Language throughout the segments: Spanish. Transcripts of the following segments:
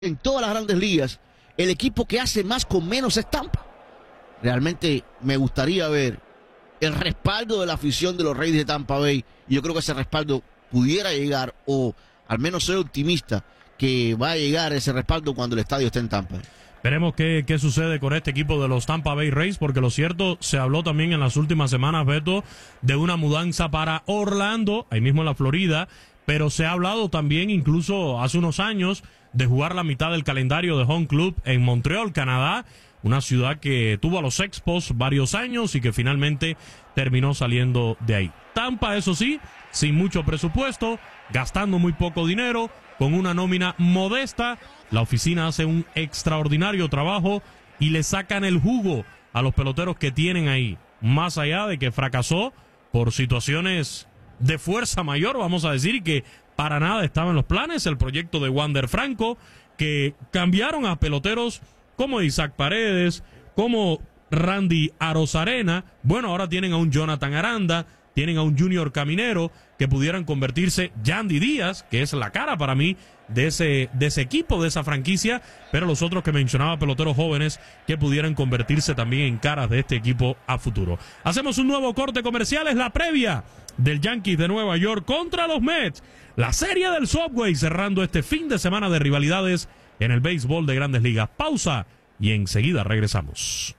en todas las grandes ligas, el equipo que hace más con menos es Tampa. Realmente me gustaría ver el respaldo de la afición de los Reyes de Tampa Bay, y yo creo que ese respaldo pudiera llegar, o al menos soy optimista que va a llegar ese respaldo cuando el estadio esté en Tampa. Veremos qué sucede con este equipo de los Tampa Bay Rays, porque lo cierto, se habló también en las últimas semanas, Beto, de una mudanza para Orlando, ahí mismo en la Florida, pero se ha hablado también, incluso hace unos años, de jugar la mitad del calendario de Home Club en Montreal, Canadá, una ciudad que tuvo a los Expos varios años y que finalmente terminó saliendo de ahí. Tampa, eso sí, sin mucho presupuesto, gastando muy poco dinero, con una nómina modesta. La oficina hace un extraordinario trabajo y le sacan el jugo a los peloteros que tienen ahí, más allá de que fracasó por situaciones de fuerza mayor, vamos a decir, que para nada estaba en los planes, el proyecto de Wander Franco, que cambiaron a peloteros como Isaac Paredes, como Randy Arozarena. Bueno, ahora tienen a un Jonathan Aranda, tienen a un Junior Caminero, que pudieran convertirse, Yandy Díaz, que es la cara para mí de ese equipo, de esa franquicia, pero los otros que mencionaba, peloteros jóvenes, que pudieran convertirse también en caras de este equipo a futuro. Hacemos un nuevo corte comercial, es la previa del Yankees de Nueva York contra los Mets, la serie del Subway, cerrando este fin de semana de rivalidades en el béisbol de Grandes Ligas. Pausa y enseguida regresamos.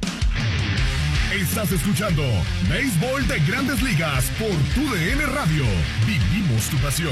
Estás escuchando Béisbol de Grandes Ligas por TUDN Radio. Vivimos tu pasión.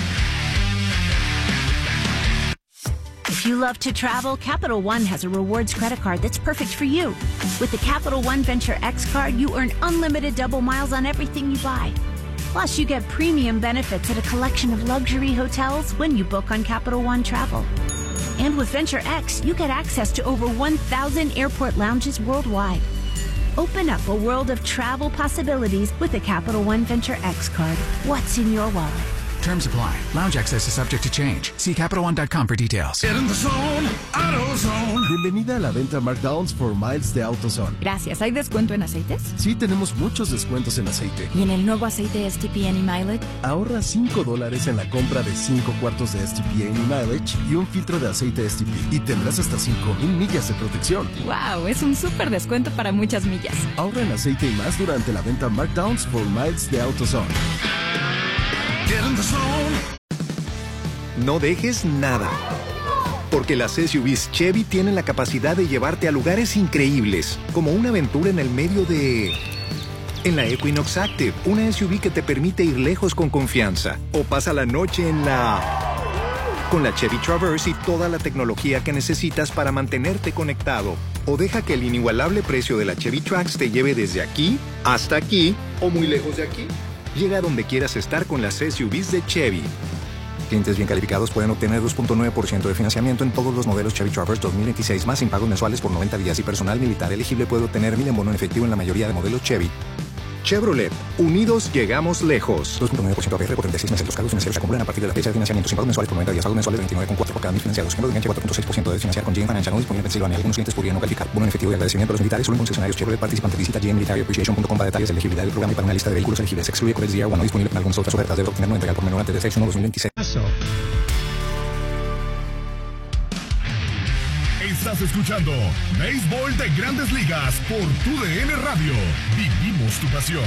If you love to travel, Capital One has a rewards credit card that's perfect for you. With the Capital One Venture X card, you earn unlimited double miles on everything you buy. Plus, you get premium benefits at a collection of luxury hotels when you book on Capital One Travel. And with Venture X, you get access to over 1,000 airport lounges worldwide. Open up a world of travel possibilities with the Capital One Venture X card. What's in your wallet? Terms apply. Lounge access is subject to change. See CapitalOne.com for details. Get in the zone, AutoZone. Bienvenida a la venta Markdowns for Miles de AutoZone. Gracias. ¿Hay descuento en aceites? Sí, tenemos muchos descuentos en aceite. ¿Y en el nuevo aceite STP Any Mileage? Ahorra $5 en la compra de 5 cuartos de STP Any Mileage y un filtro de aceite STP. Y tendrás hasta 5,000 millas de protección. ¡Wow! Es un súper descuento para muchas millas. Ahorra en aceite y más durante la venta Markdowns for Miles de AutoZone. No dejes nada, porque las SUVs Chevy tienen la capacidad de llevarte a lugares increíbles, como una aventura en el medio de... En la Equinox Active, una SUV que te permite ir lejos con confianza, o pasa la noche en la... Con la Chevy Traverse y toda la tecnología que necesitas para mantenerte conectado, o deja que el inigualable precio de la Chevy Trax te lleve desde aquí hasta aquí, o muy lejos de aquí. Llega a donde quieras estar con las SUVs de Chevy. Clientes bien calificados pueden obtener 2.9% de financiamiento en todos los modelos Chevy Traverse 2026, más sin pagos mensuales por 90 días, y personal militar elegible puede obtener 1,000 en bono en efectivo en la mayoría de modelos Chevy. Chevrolet, unidos llegamos lejos. 2.9% APR por 36 meses. Los cargos financieros se acumulan a partir de la fecha de financiamiento, sin pagos mensuales por 90 días, pagos mensuales 29,4 por cada 1,000 financiados. Ejemplo de enganche 4.6% de financiar con GM Financial, no disponible en Pensilvania. Algunos clientes podrían no calificar. Bono en efectivo y agradecimiento a los militares solo en concesionarios Chevrolet participantes. Visita gmmilitaryappreciation.com para detalles de elegibilidad del programa y para una lista de vehículos elegibles. Excluye Corex DR1, no disponible en algunas otras ofertas. Debe obtener no entregar por menor antes de 6/1/2026. Estás escuchando Béisbol de Grandes Ligas por TUDN Radio. Vivimos tu pasión.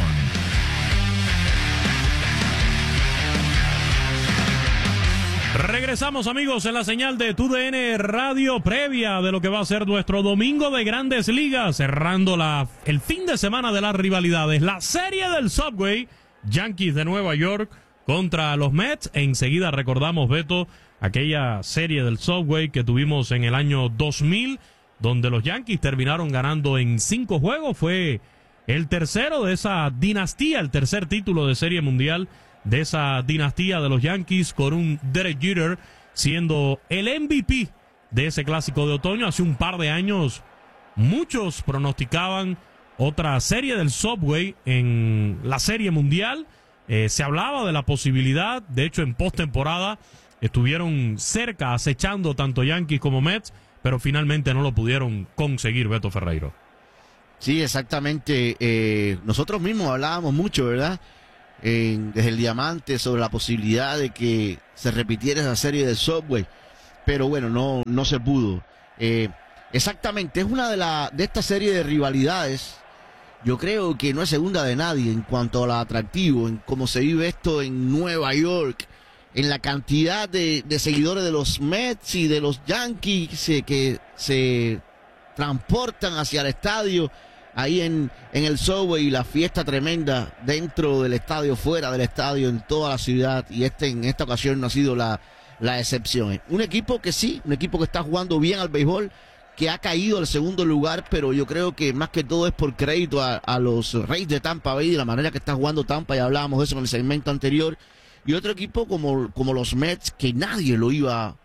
Regresamos, amigos, en la señal de TUDN Radio, previa de lo que va a ser nuestro domingo de Grandes Ligas, cerrando el fin de semana de las rivalidades, la serie del Subway, Yankees de Nueva York contra los Mets. Enseguida recordamos, Beto, aquella serie del Subway que tuvimos en el año 2000, donde los Yankees terminaron ganando en 5 juegos. Fue el tercero de esa dinastía, el tercer título de Serie Mundial de esa dinastía de los Yankees, con un Derek Jeter siendo el MVP de ese clásico de otoño. Hace un par de años muchos pronosticaban otra serie del Subway en la Serie Mundial. Se hablaba de la posibilidad, de hecho en postemporada estuvieron cerca, acechando tanto Yankees como Mets, pero finalmente no lo pudieron conseguir, Beto Ferreiro. Sí, exactamente. Nosotros mismos hablábamos mucho, ¿verdad? Desde el Diamante, sobre la posibilidad de que se repitiera esa serie del Subway. pero bueno, no se pudo. Exactamente, es una de esta serie de rivalidades. Yo creo que no es segunda de nadie en cuanto a lo atractivo, en cómo se vive esto en Nueva York, en la cantidad de seguidores de los Mets y de los Yankees que se transportan hacia el estadio, ahí en el Subway, y la fiesta tremenda dentro del estadio, fuera del estadio, en toda la ciudad, y en esta ocasión no ha sido la excepción. Un equipo que está jugando bien al béisbol, que ha caído al segundo lugar, pero yo creo que más que todo es por crédito a los Rays de Tampa Bay, de la manera que está jugando Tampa, ya hablábamos de eso en el segmento anterior, y otro equipo como los Mets, que nadie lo iba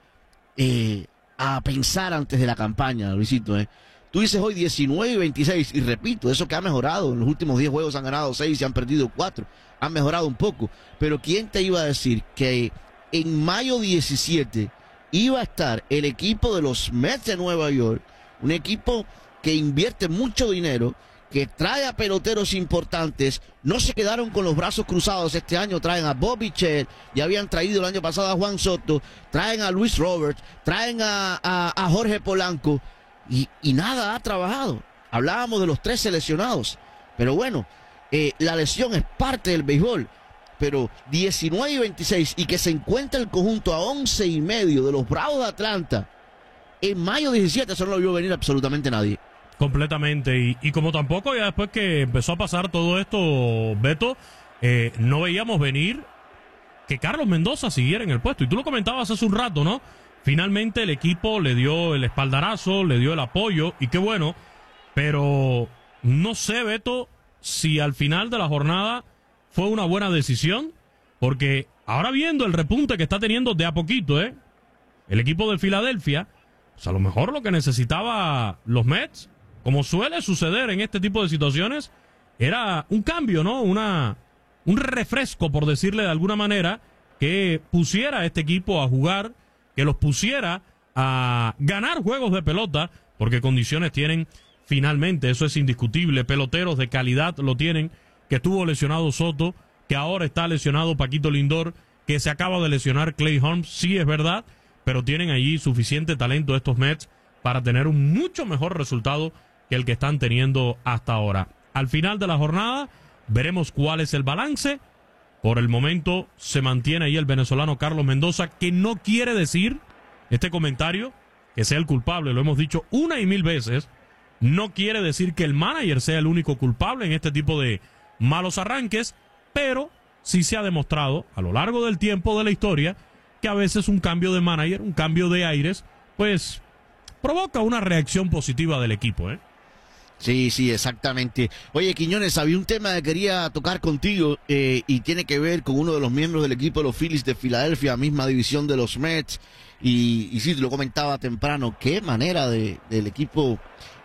a pensar antes de la campaña, Luisito. Tú dices hoy 19-26, y repito, eso que ha mejorado, en los últimos 10 juegos han ganado 6 y han perdido 4, han mejorado un poco, pero ¿quién te iba a decir que en mayo 17 iba a estar el equipo de los Mets de Nueva York, un equipo que invierte mucho dinero, que trae a peloteros importantes? No se quedaron con los brazos cruzados este año, traen a Bobby Chet, ya habían traído el año pasado a Juan Soto, traen a Luis Roberts, traen a Jorge Polanco, y nada ha trabajado. Hablábamos de los 3 seleccionados, pero bueno, la lesión es parte del béisbol. Pero 19-26, y que se encuentra el conjunto a 11.5 de los Bravos de Atlanta en mayo 17, eso no lo vio venir absolutamente nadie. Completamente, y como tampoco ya después que empezó a pasar todo esto, Beto, no veíamos venir que Carlos Mendoza siguiera en el puesto, y tú lo comentabas hace un rato, ¿no? Finalmente el equipo le dio el espaldarazo, le dio el apoyo, y qué bueno, pero no sé, Beto, si al final de la jornada fue una buena decisión, porque ahora viendo el repunte que está teniendo de a poquito, el equipo de Filadelfia, pues a lo mejor lo que necesitaba los Mets, como suele suceder en este tipo de situaciones, era un cambio, ¿no? Un refresco, por decirle de alguna manera, que pusiera a este equipo a jugar, que los pusiera a ganar juegos de pelota, porque condiciones tienen finalmente, eso es indiscutible, peloteros de calidad lo tienen, que estuvo lesionado Soto, que ahora está lesionado Paquito Lindor, que se acaba de lesionar Clay Holmes, sí es verdad, pero tienen allí suficiente talento estos Mets para tener un mucho mejor resultado que el que están teniendo hasta ahora. Al final de la jornada veremos cuál es el balance. Por el momento se mantiene ahí el venezolano Carlos Mendoza, que no quiere decir este comentario que sea el culpable, lo hemos dicho una y mil veces, no quiere decir que el manager sea el único culpable en este tipo de malos arranques, pero sí se ha demostrado a lo largo del tiempo de la historia que a veces un cambio de manager, un cambio de aires, pues provoca una reacción positiva del equipo, Sí, exactamente. Oye, Quiñones, había un tema que quería tocar contigo y tiene que ver con uno de los miembros del equipo de los Phillies de Filadelfia, misma división de los Mets, y sí, te lo comentaba temprano, qué manera del equipo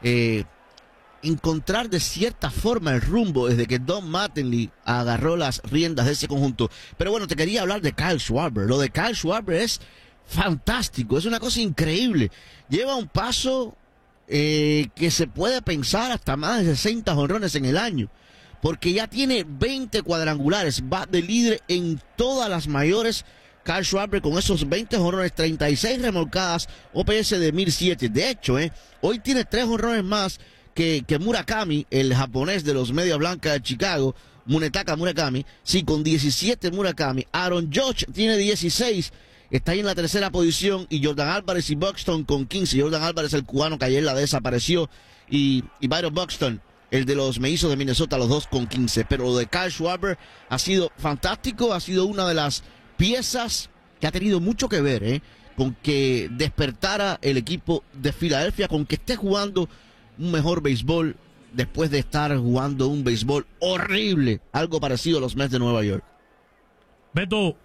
encontrar de cierta forma el rumbo desde que Don Mattingly agarró las riendas de ese conjunto. Pero bueno, te quería hablar de Kyle Schwarber. Lo de Kyle Schwarber es fantástico, es una cosa increíble. Lleva un paso que se puede pensar hasta más de 60 jonrones en el año, porque ya tiene 20 cuadrangulares, va de líder en todas las mayores. Kyle Schwarber con esos 20 jonrones, 36 remolcadas, OPS de 1007. De hecho, hoy tiene 3 jonrones más que Murakami, el japonés de los Medias Blancas de Chicago, Munetaka Murakami, sí, con 17 Murakami. Aaron Judge tiene 16, está ahí en la tercera posición, y Jordan Álvarez y Buxton con 15. Jordan Álvarez, el cubano que ayer la desapareció, y Byron Buxton, el de los Mellizos de Minnesota, los dos con 15. Pero lo de Kyle Schwarber ha sido fantástico, ha sido una de las piezas que ha tenido mucho que ver con que despertara el equipo de Filadelfia, con que esté jugando un mejor béisbol después de estar jugando un béisbol horrible, algo parecido a los Mets de Nueva York. Beto,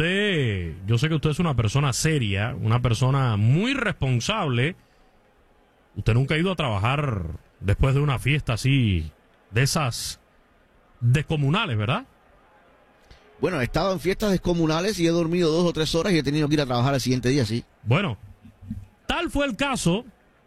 yo sé que usted es una persona seria, una persona muy responsable. Usted nunca ha ido a trabajar después de una fiesta así, de esas descomunales, ¿verdad? Bueno, he estado en fiestas descomunales y he dormido 2 o 3 horas y he tenido que ir a trabajar el siguiente día, sí. Bueno, tal fue el caso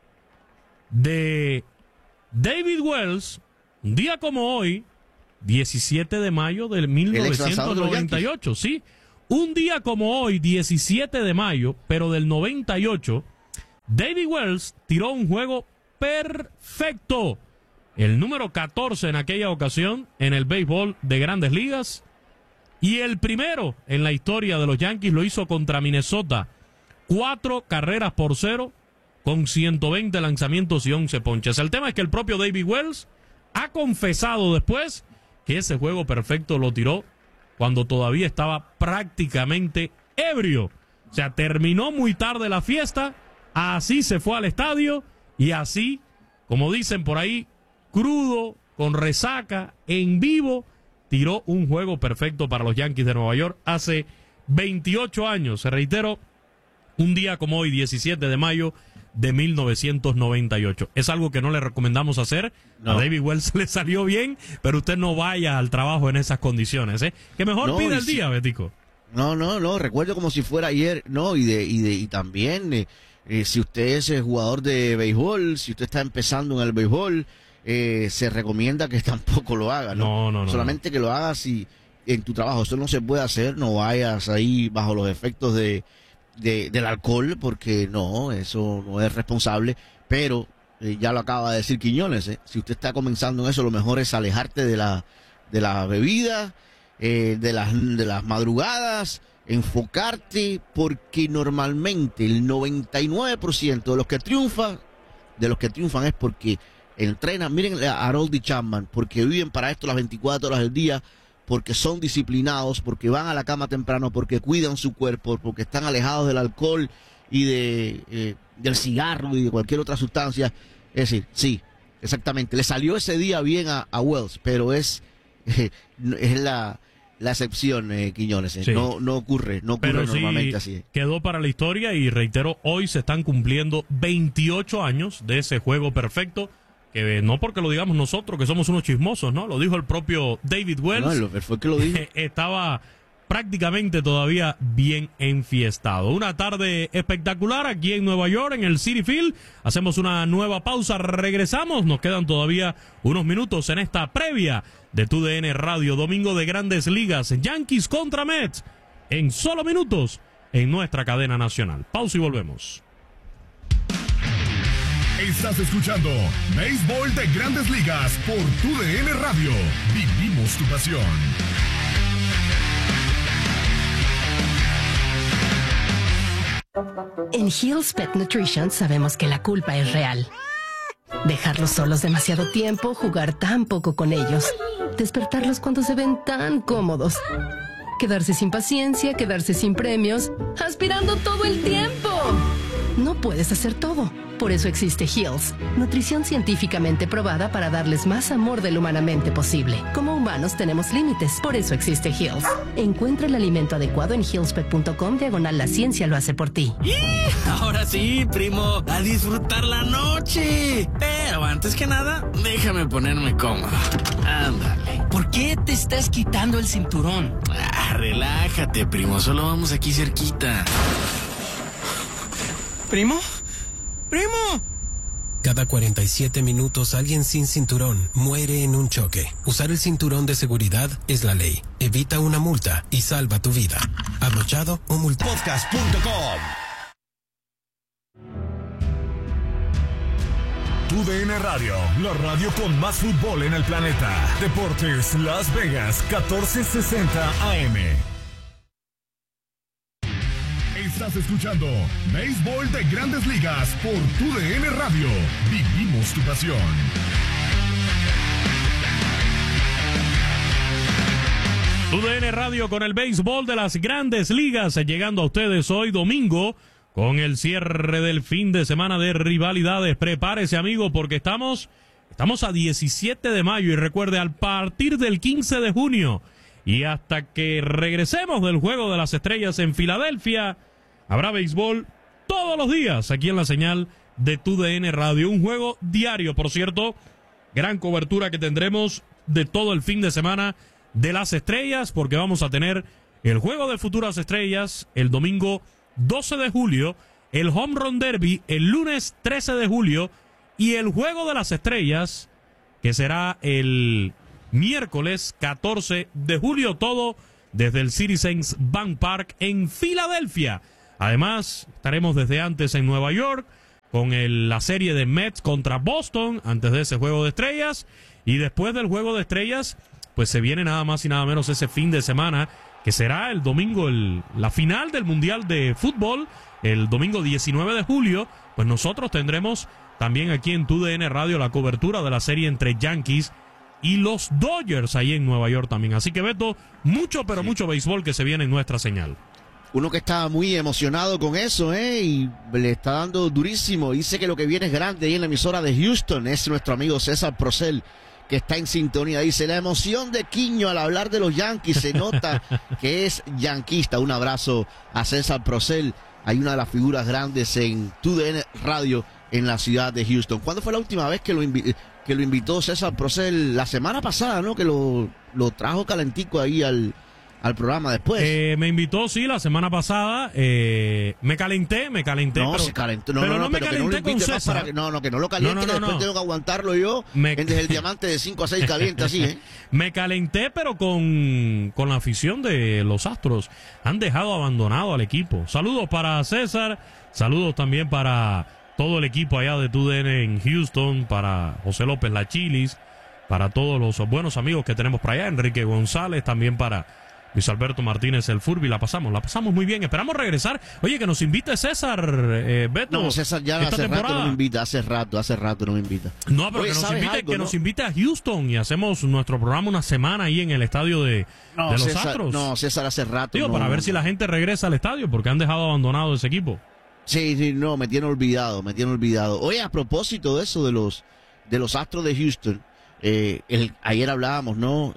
de David Wells, un día como hoy, 17 de mayo de 1998, sí, Un día como hoy, 17 de mayo, pero del 98, David Wells tiró un juego perfecto. El número 14 en aquella ocasión en el béisbol de Grandes Ligas. Y el primero en la historia de los Yankees lo hizo contra Minnesota. 4-0 con 120 lanzamientos y 11 ponches. El tema es que el propio David Wells ha confesado después que ese juego perfecto lo tiró cuando todavía estaba prácticamente ebrio. O sea, terminó muy tarde la fiesta, así se fue al estadio y así, como dicen por ahí, crudo, con resaca, en vivo, tiró un juego perfecto para los Yankees de Nueva York hace 28 años. Se reitero, un día como hoy, 17 de mayo de 1998. Es algo que no le recomendamos hacer. No. A David Wells le salió bien, pero usted no vaya al trabajo en esas condiciones, ¿eh? Que mejor pida el día, Betico. No, recuerdo como si fuera ayer, no, y también, si usted es jugador de béisbol, si usted está empezando en el béisbol, se recomienda que tampoco lo haga, ¿no? No. Solamente que lo hagas si en tu trabajo. Eso no se puede hacer, no vayas ahí bajo los efectos del alcohol, porque no, eso no es responsable, pero ya lo acaba de decir Quiñones, si usted está comenzando en eso, lo mejor es alejarte de la bebida, de las madrugadas, enfocarte, porque normalmente el 99% de los que triunfan es porque entrenan. Miren a Aroldis Chapman, porque viven para esto las 24 horas del día, porque son disciplinados, porque van a la cama temprano, porque cuidan su cuerpo, porque están alejados del alcohol y del cigarro y de cualquier otra sustancia. Es decir, sí, exactamente, le salió ese día bien a Wells, pero es la excepción, Quiñones. Sí. No ocurre pero normalmente así. Quedó para la historia y reitero, hoy se están cumpliendo 28 años de ese juego perfecto. Que no porque lo digamos nosotros, que somos unos chismosos, ¿no? Lo dijo el propio David Wells. No, fue que lo dijo. Estaba prácticamente todavía bien enfiestado. Una tarde espectacular aquí en Nueva York, en el Citi Field. Hacemos una nueva pausa, regresamos. Nos quedan todavía unos minutos en esta previa de TUDN Radio. Domingo de Grandes Ligas, Yankees contra Mets. En solo minutos en nuestra cadena nacional. Pausa y volvemos. Estás escuchando Béisbol de Grandes Ligas por TUDN Radio. Vivimos tu pasión. En Hill's Pet Nutrition sabemos que la culpa es real. Dejarlos solos demasiado tiempo, jugar tan poco con ellos, despertarlos cuando se ven tan cómodos, quedarse sin paciencia, quedarse sin premios, aspirando todo el tiempo. No puedes hacer todo. Por eso existe Hill's, nutrición científicamente probada para darles más amor del humanamente posible. Como humanos tenemos límites, por eso existe Hill's. Encuentra el alimento adecuado en hillspet.com/la ciencia lo hace por ti. Ahora sí, primo, a disfrutar la noche. Pero antes que nada, déjame ponerme cómodo. Ándale. ¿Por qué te estás quitando el cinturón? Relájate, primo, solo vamos aquí cerquita. ¿Primo? ¡Primo! Cada 47 minutos alguien sin cinturón muere en un choque. Usar el cinturón de seguridad es la ley. Evita una multa y salva tu vida. Abrochado o multado. Podcast.com. TUDN Radio, la radio con más fútbol en el planeta. Deportes Las Vegas, 1460 AM. Estás escuchando Béisbol de Grandes Ligas por TUDN Radio. Vivimos tu pasión. TUDN Radio con el béisbol de las Grandes Ligas, llegando a ustedes hoy domingo con el cierre del fin de semana de rivalidades. Prepárese, amigo, porque estamos a 17 de mayo y recuerde, a partir del 15 de junio y hasta que regresemos del Juego de las Estrellas en Filadelfia, habrá béisbol todos los días aquí en la señal de TUDN Radio. Un juego diario, por cierto. Gran cobertura que tendremos de todo el fin de semana de las estrellas, porque vamos a tener el Juego de Futuras Estrellas el domingo 12 de julio, el Home Run Derby el lunes 13 de julio y el Juego de las Estrellas, que será el miércoles 14 de julio. Todo desde el Citizens Bank Park en Filadelfia. Además, estaremos desde antes en Nueva York con la serie de Mets contra Boston, antes de ese Juego de Estrellas. Y después del Juego de Estrellas, pues se viene nada más y nada menos ese fin de semana, que será el domingo, la final del Mundial de Fútbol, el domingo 19 de julio. Pues nosotros tendremos también aquí en TUDN Radio la cobertura de la serie entre Yankees y los Dodgers ahí en Nueva York también. Así que, Beto, mucho, pero mucho béisbol que se viene en nuestra señal. Uno que está muy emocionado con eso, y le está dando durísimo. Dice que lo que viene es grande ahí en la emisora de Houston. Es nuestro amigo César Procel, que está en sintonía. Dice, la emoción de Quiño al hablar de los Yankees, se nota que es yanquista. Un abrazo a César Procel. Hay una de las figuras grandes en TUDN Radio en la ciudad de Houston. ¿Cuándo fue la última vez que lo invitó César Procel? La semana pasada, ¿no? Que lo trajo calentico ahí al programa después. Me invitó, sí, la semana pasada. Me calenté. No, pero, se calentó. No, pero me calenté con César. Que no lo caliente, que después tengo que aguantarlo yo. Desde el diamante de 5 a 6 caliente, así, ¿eh? Me calenté, pero con la afición de los Astros. Han dejado abandonado al equipo. Saludos para César. Saludos también para todo el equipo allá de TUDN en Houston, para José López La Chilis, para todos los buenos amigos que tenemos por allá, Enrique González, también para Luis Alberto Martínez el Furby. La pasamos muy bien. Esperamos regresar. Oye, que nos invite César, Beto. No, César ya hace rato no me invita, hace rato no me invita. No, pero que nos invite a Houston y hacemos nuestro programa una semana ahí en el estadio de los Astros. No, César hace rato. Digo, para ver si la gente regresa al estadio, porque han dejado abandonado ese equipo. Sí, no, me tiene olvidado. Oye, a propósito de eso, de los Astros de Houston, ayer hablábamos, ¿no?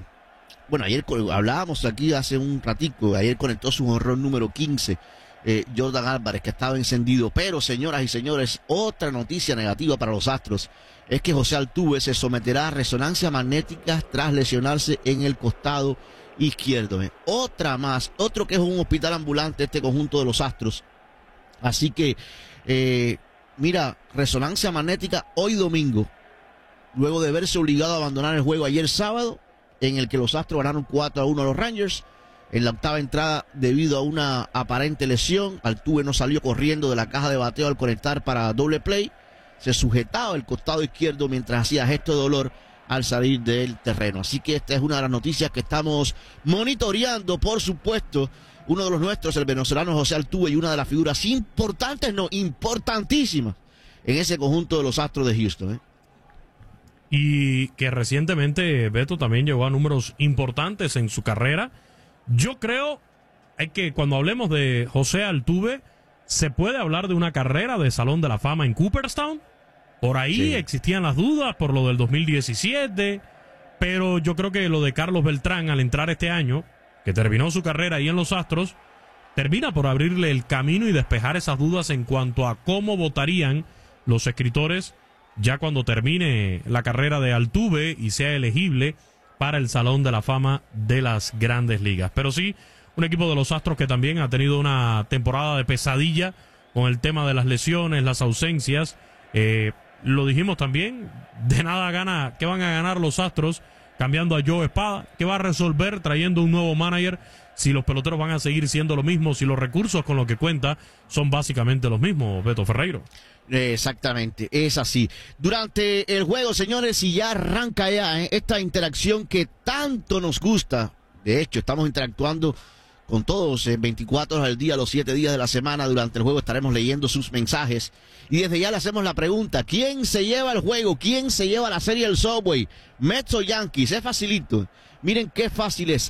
Ayer hablábamos aquí hace un ratico, ayer conectó su jonrón número 15, Jordan Álvarez, que estaba encendido. Pero, señoras y señores, otra noticia negativa para los Astros es que José Altuve se someterá a resonancia magnética tras lesionarse en el costado izquierdo. Otro que es un hospital ambulante este conjunto de los Astros. Así que, resonancia magnética hoy domingo, luego de verse obligado a abandonar el juego ayer sábado, en el que los Astros ganaron 4-1 a los Rangers. En la octava entrada, debido a una aparente lesión, Altuve no salió corriendo de la caja de bateo al conectar para doble play. Se sujetaba el costado izquierdo mientras hacía gesto de dolor al salir del terreno. Así que esta es una de las noticias que estamos monitoreando, por supuesto. Uno de los nuestros, el venezolano José Altuve, y una de las figuras importantísimas en ese conjunto de los Astros de Houston. Y que recientemente Beto también llegó a números importantes en su carrera. Yo creo que cuando hablemos de José Altuve, se puede hablar de una carrera de Salón de la Fama en Cooperstown. Por ahí existían las dudas por lo del 2017, pero yo creo que lo de Carlos Beltrán al entrar este año, que terminó su carrera ahí en los Astros, termina por abrirle el camino y despejar esas dudas en cuanto a cómo votarían los escritores ya cuando termine la carrera de Altuve y sea elegible para el Salón de la Fama de las Grandes Ligas. Pero sí, un equipo de los Astros que también ha tenido una temporada de pesadilla con el tema de las lesiones, las ausencias. Lo dijimos también, de nada gana, ¿qué van a ganar los Astros cambiando a Joe Espada? ¿Qué va a resolver trayendo un nuevo manager si los peloteros van a seguir siendo lo mismo, si los recursos con los que cuenta son básicamente los mismos, Beto Ferreiro? Exactamente, es así. Durante el juego, señores, y ya arranca esta interacción que tanto nos gusta. De hecho, estamos interactuando con todos en 24 horas al día, los 7 días de la semana. Durante el juego estaremos leyendo sus mensajes. Y desde ya le hacemos la pregunta: ¿quién se lleva el juego? ¿Quién se lleva la serie del Subway? ¿Mets o Yankees? Es facilito. Miren qué fácil es.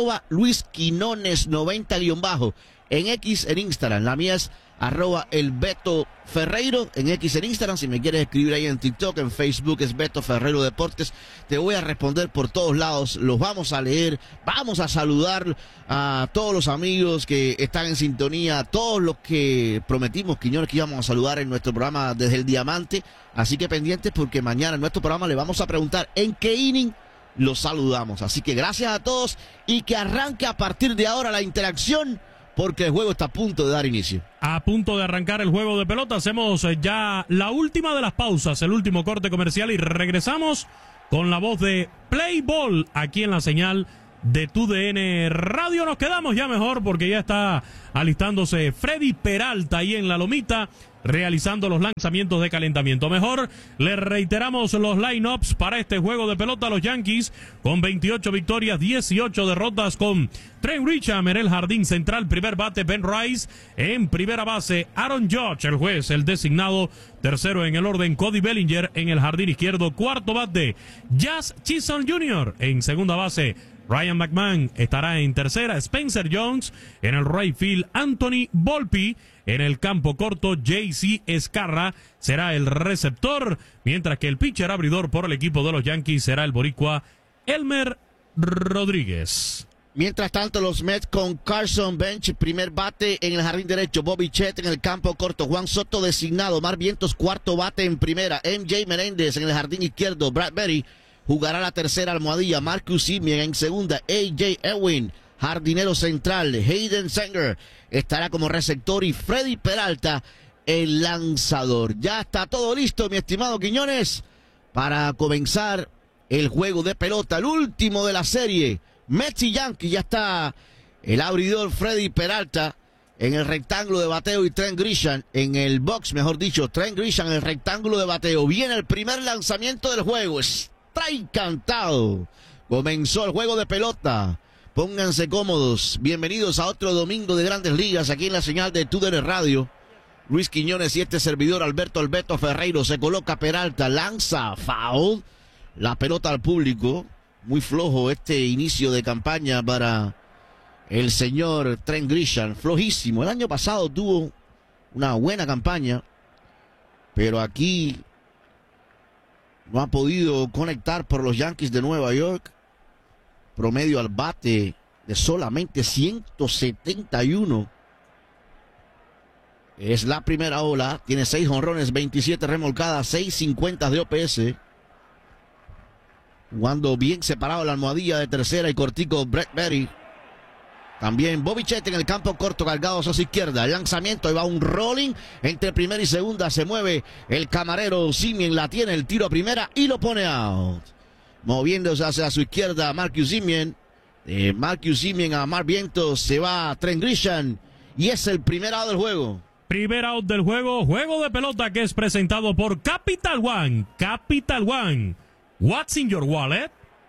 @LuisQuinones90_ en X, en Instagram. La mía es @elBetoFerreiro en X, en Instagram. Si me quieres escribir ahí en TikTok, en Facebook es Beto Ferreiro Deportes. Te voy a responder por todos lados. Los vamos a leer. Vamos a saludar a todos los amigos que están en sintonía, a todos los que prometimos, Quiñones, que íbamos a saludar en nuestro programa desde el Diamante. Así que pendientes, porque mañana en nuestro programa le vamos a preguntar en qué inning los saludamos. Así que gracias a todos y que arranque a partir de ahora la interacción, porque el juego está a punto de dar inicio. A punto de arrancar el juego de pelota. Hacemos ya la última de las pausas, el último corte comercial, y regresamos con la voz de Play Ball aquí en la señal de TUDN Radio. Nos quedamos ya mejor porque ya está alistándose Freddy Peralta ahí en la lomita, realizando los lanzamientos de calentamiento. Mejor le reiteramos los lineups para este juego de pelota. Los Yankees con 28 victorias, 18 derrotas, con Trent Grisham en el jardín central, primer bate Ben Rice, en primera base Aaron Judge, el juez, el designado, tercero en el orden Cody Bellinger en el jardín izquierdo, cuarto bate Jazz Chisholm Jr., en segunda base Ryan McMahon estará en tercera, Spencer Jones en el right field, Anthony Volpe en el campo corto, JC Escarra será el receptor, mientras que el pitcher abridor por el equipo de los Yankees será el boricua Elmer Rodríguez. Mientras tanto, los Mets con Carson Bench, primer bate en el jardín derecho, Bobby Chet en el campo corto, Juan Soto designado, Mar Vientos cuarto bate en primera, MJ Menéndez en el jardín izquierdo, Brad Berry jugará la tercera almohadilla, Marcus Semien en segunda, AJ Ewing, jardinero central, Hayden Sanger estará como receptor y Freddy Peralta el lanzador. Ya está todo listo, mi estimado Quiñones, para comenzar el juego de pelota, el último de la serie. Mets y Yankees, ya está el abridor Freddy Peralta en el rectángulo de bateo y Trent Grisham en el box, mejor dicho, Trent Grisham en el rectángulo de bateo. Viene el primer lanzamiento del juego. Está encantado. Comenzó el juego de pelota. Pónganse cómodos. Bienvenidos a otro domingo de Grandes Ligas aquí en la señal de TUDN Radio. Luis Quiñones y este servidor Alberto Alberto Ferreiro. Se coloca Peralta, lanza, foul. La pelota al público. Muy flojo este inicio de campaña para el señor Trent Grisham. Flojísimo. El año pasado tuvo una buena campaña, pero aquí no ha podido conectar por los Yankees de Nueva York. Promedio al bate de solamente 171. Es la primera ola. Tiene 6 jonrones, 27 remolcadas, 6.50 de OPS. Jugando bien separado la almohadilla de tercera y cortico Brett Berry. También Bobby Chet en el campo corto, cargado hacia su izquierda. El lanzamiento, ahí va un rolling entre primera y segunda. Se mueve el camarero Semien, la tiene, el tiro a primera y lo pone out. Moviéndose hacia su izquierda Marcus Semien. Marcus Semien a Mar Vientos, se va Trent Grisham y es el primer out del juego. Primer out del juego, juego de pelota que es presentado por Capital One. Capital One. What's in your wallet?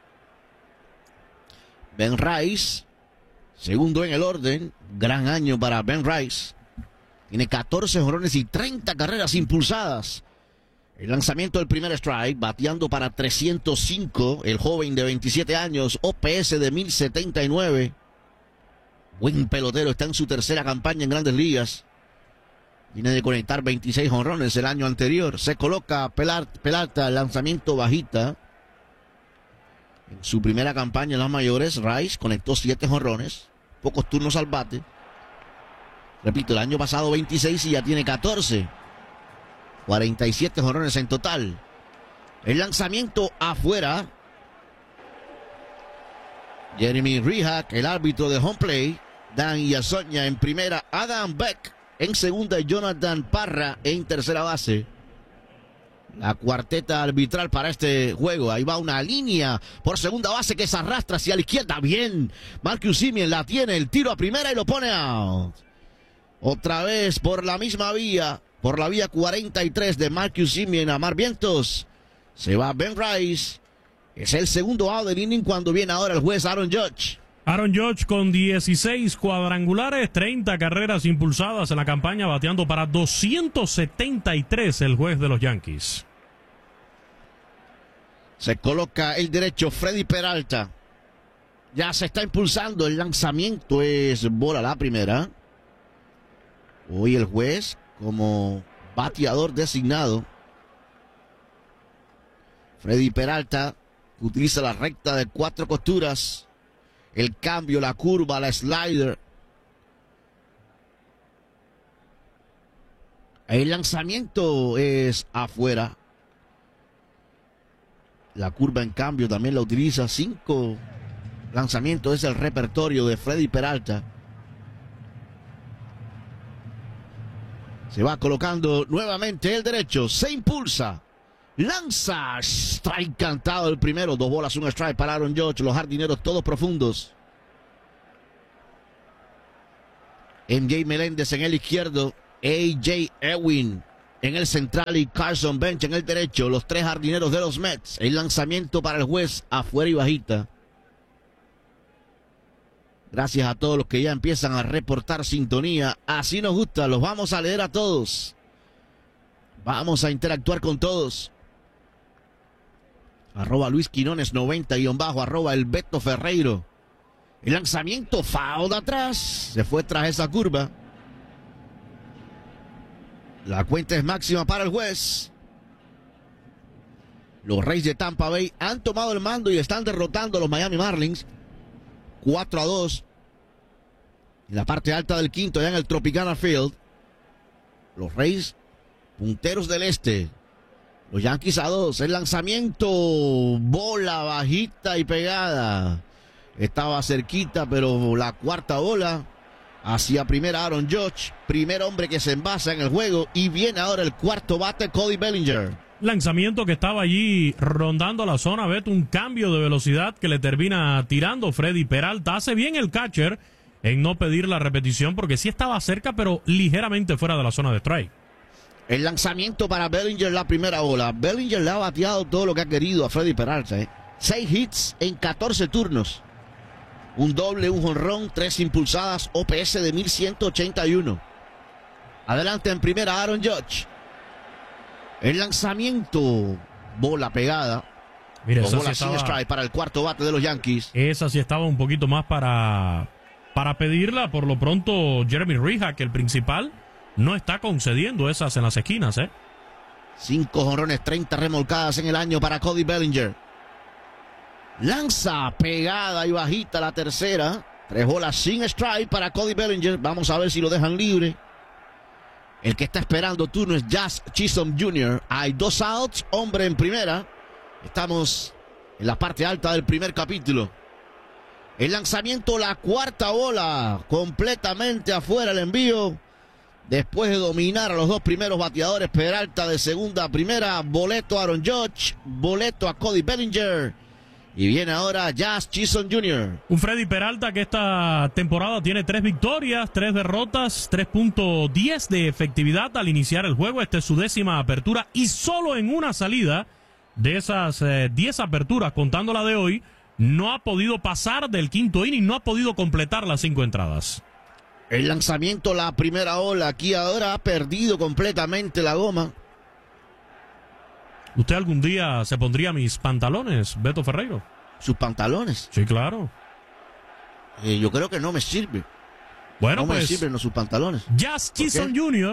Ben Rice, segundo en el orden. Gran año para Ben Rice. Tiene 14 jonrones y 30 carreras impulsadas. El lanzamiento del primer strike, bateando para 305. El joven de 27 años, OPS de 1079. Buen pelotero, está en su tercera campaña en Grandes Ligas. Viene de conectar 26 jonrones el año anterior. Se coloca Peralta, lanzamiento bajita. En su primera campaña en las mayores, Rice conectó 7 jonrones. Pocos turnos al bate. Repito, el año pasado 26 y ya tiene 14. 47 jonrones en total. El lanzamiento afuera. Jeremy Rihak, el árbitro de home play. Dan Iasoña en primera. Adam Beck en segunda y Jonathan Parra en tercera base. La cuarteta arbitral para este juego. Ahí va una línea por segunda base que se arrastra hacia la izquierda. Bien. Marcus Semien la tiene. El tiro a primera y lo pone out. Otra vez por la misma vía. Por la vía 43 de Marcus Semien a Mar Vientos. Se va Ben Rice. Es el segundo out del inning cuando viene ahora el juez Aaron Judge. Aaron Judge con 16 cuadrangulares, 30 carreras impulsadas en la campaña, bateando para 273 el juez de los Yankees. Se coloca el derecho Freddy Peralta. Ya se está impulsando, el lanzamiento es bola la primera. Hoy el juez como bateador designado. Freddy Peralta utiliza la recta de 4 costuras. El cambio, la curva, la slider. El lanzamiento es afuera. La curva, en cambio, también la utiliza. 5 lanzamientos es el repertorio de Freddy Peralta. Se va colocando nuevamente el derecho. Se impulsa. Lanza. Strike cantado el primero. 2 bolas, 1 strike para Aaron Judge. Los jardineros todos profundos. MJ Meléndez en el izquierdo. AJ Ewing en el central y Carson Bench en el derecho. Los 3 jardineros de los Mets. El lanzamiento para el juez afuera y bajita. Gracias a todos los que ya empiezan a reportar sintonía. Así nos gusta. Los vamos a leer a todos. Vamos a interactuar con todos. @ Luis Quinones 90 _ @ el Beto Ferreiro. El lanzamiento foul de atrás. Se fue tras esa curva. La cuenta es máxima para el juez. Los Reyes de Tampa Bay han tomado el mando y están derrotando a los Miami Marlins 4-2. En la parte alta del quinto, ya en el Tropicana Field. Los Reyes, punteros del este. Los Yankees a 2. El lanzamiento, bola bajita y pegada. Estaba cerquita, pero la cuarta bola hacia primera Aaron Judge. Primer hombre que se envasa en el juego. Y viene ahora el cuarto bate, Cody Bellinger. Lanzamiento que estaba allí rondando la zona. Beto, un cambio de velocidad que le termina tirando Freddy Peralta. Hace bien el catcher en no pedir la repetición porque sí estaba cerca, pero ligeramente fuera de la zona de strike. El lanzamiento para Bellinger, la primera bola. Bellinger le ha bateado todo lo que ha querido a Freddy Peralta. 6 hits en 14 turnos. Un doble, un jonrón, 3 impulsadas, OPS de 1181. Adelante en primera Aaron Judge. El lanzamiento, bola pegada. Mira, esa bola sin strike para el cuarto bate de los Yankees. Esa sí estaba un poquito más para pedirla. Por lo pronto, Jeremy Rija, que el principal, no está concediendo esas en las esquinas. 5 jonrones, 30 remolcadas en el año para Cody Bellinger. Lanza pegada y bajita la tercera. 3 bolas sin strike para Cody Bellinger. Vamos a ver si lo dejan libre. El que está esperando turno es Jazz Chisholm Jr. Hay 2 outs, hombre en primera. Estamos en la parte alta del primer capítulo. El lanzamiento, la cuarta bola. Completamente afuera el envío. Después de dominar a los 2 primeros bateadores, Peralta de segunda a primera. Boleto a Aaron Judge. Boleto a Cody Bellinger. Y viene ahora Jazz Chisholm Jr. Un Freddy Peralta que esta temporada tiene 3 victorias, 3 derrotas, 3.10 de efectividad al iniciar el juego. Esta es su 10ª apertura y solo en una salida de esas 10 aperturas, contando la de hoy, no ha podido pasar del quinto inning, no ha podido completar las 5 entradas. El lanzamiento, la primera ola, aquí ahora ha perdido completamente la goma. ¿Usted algún día se pondría mis pantalones, Beto Ferreiro? ¿Sus pantalones? Sí, claro. Yo creo que no me sirve. Bueno, no pues, me sirven sus pantalones. Jazz Chisholm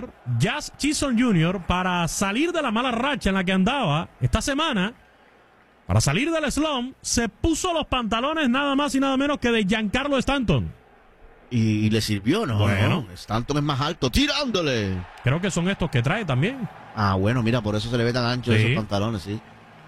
Jr., para salir de la mala racha en la que andaba esta semana, para salir del slump, se puso los pantalones nada más y nada menos que de Giancarlo Stanton. Y le sirvió, ¿no? Bueno. Stanton es más alto, tirándole. Creo que son estos que trae también. Ah, bueno, mira, por eso se le ve tan ancho esos pantalones, sí.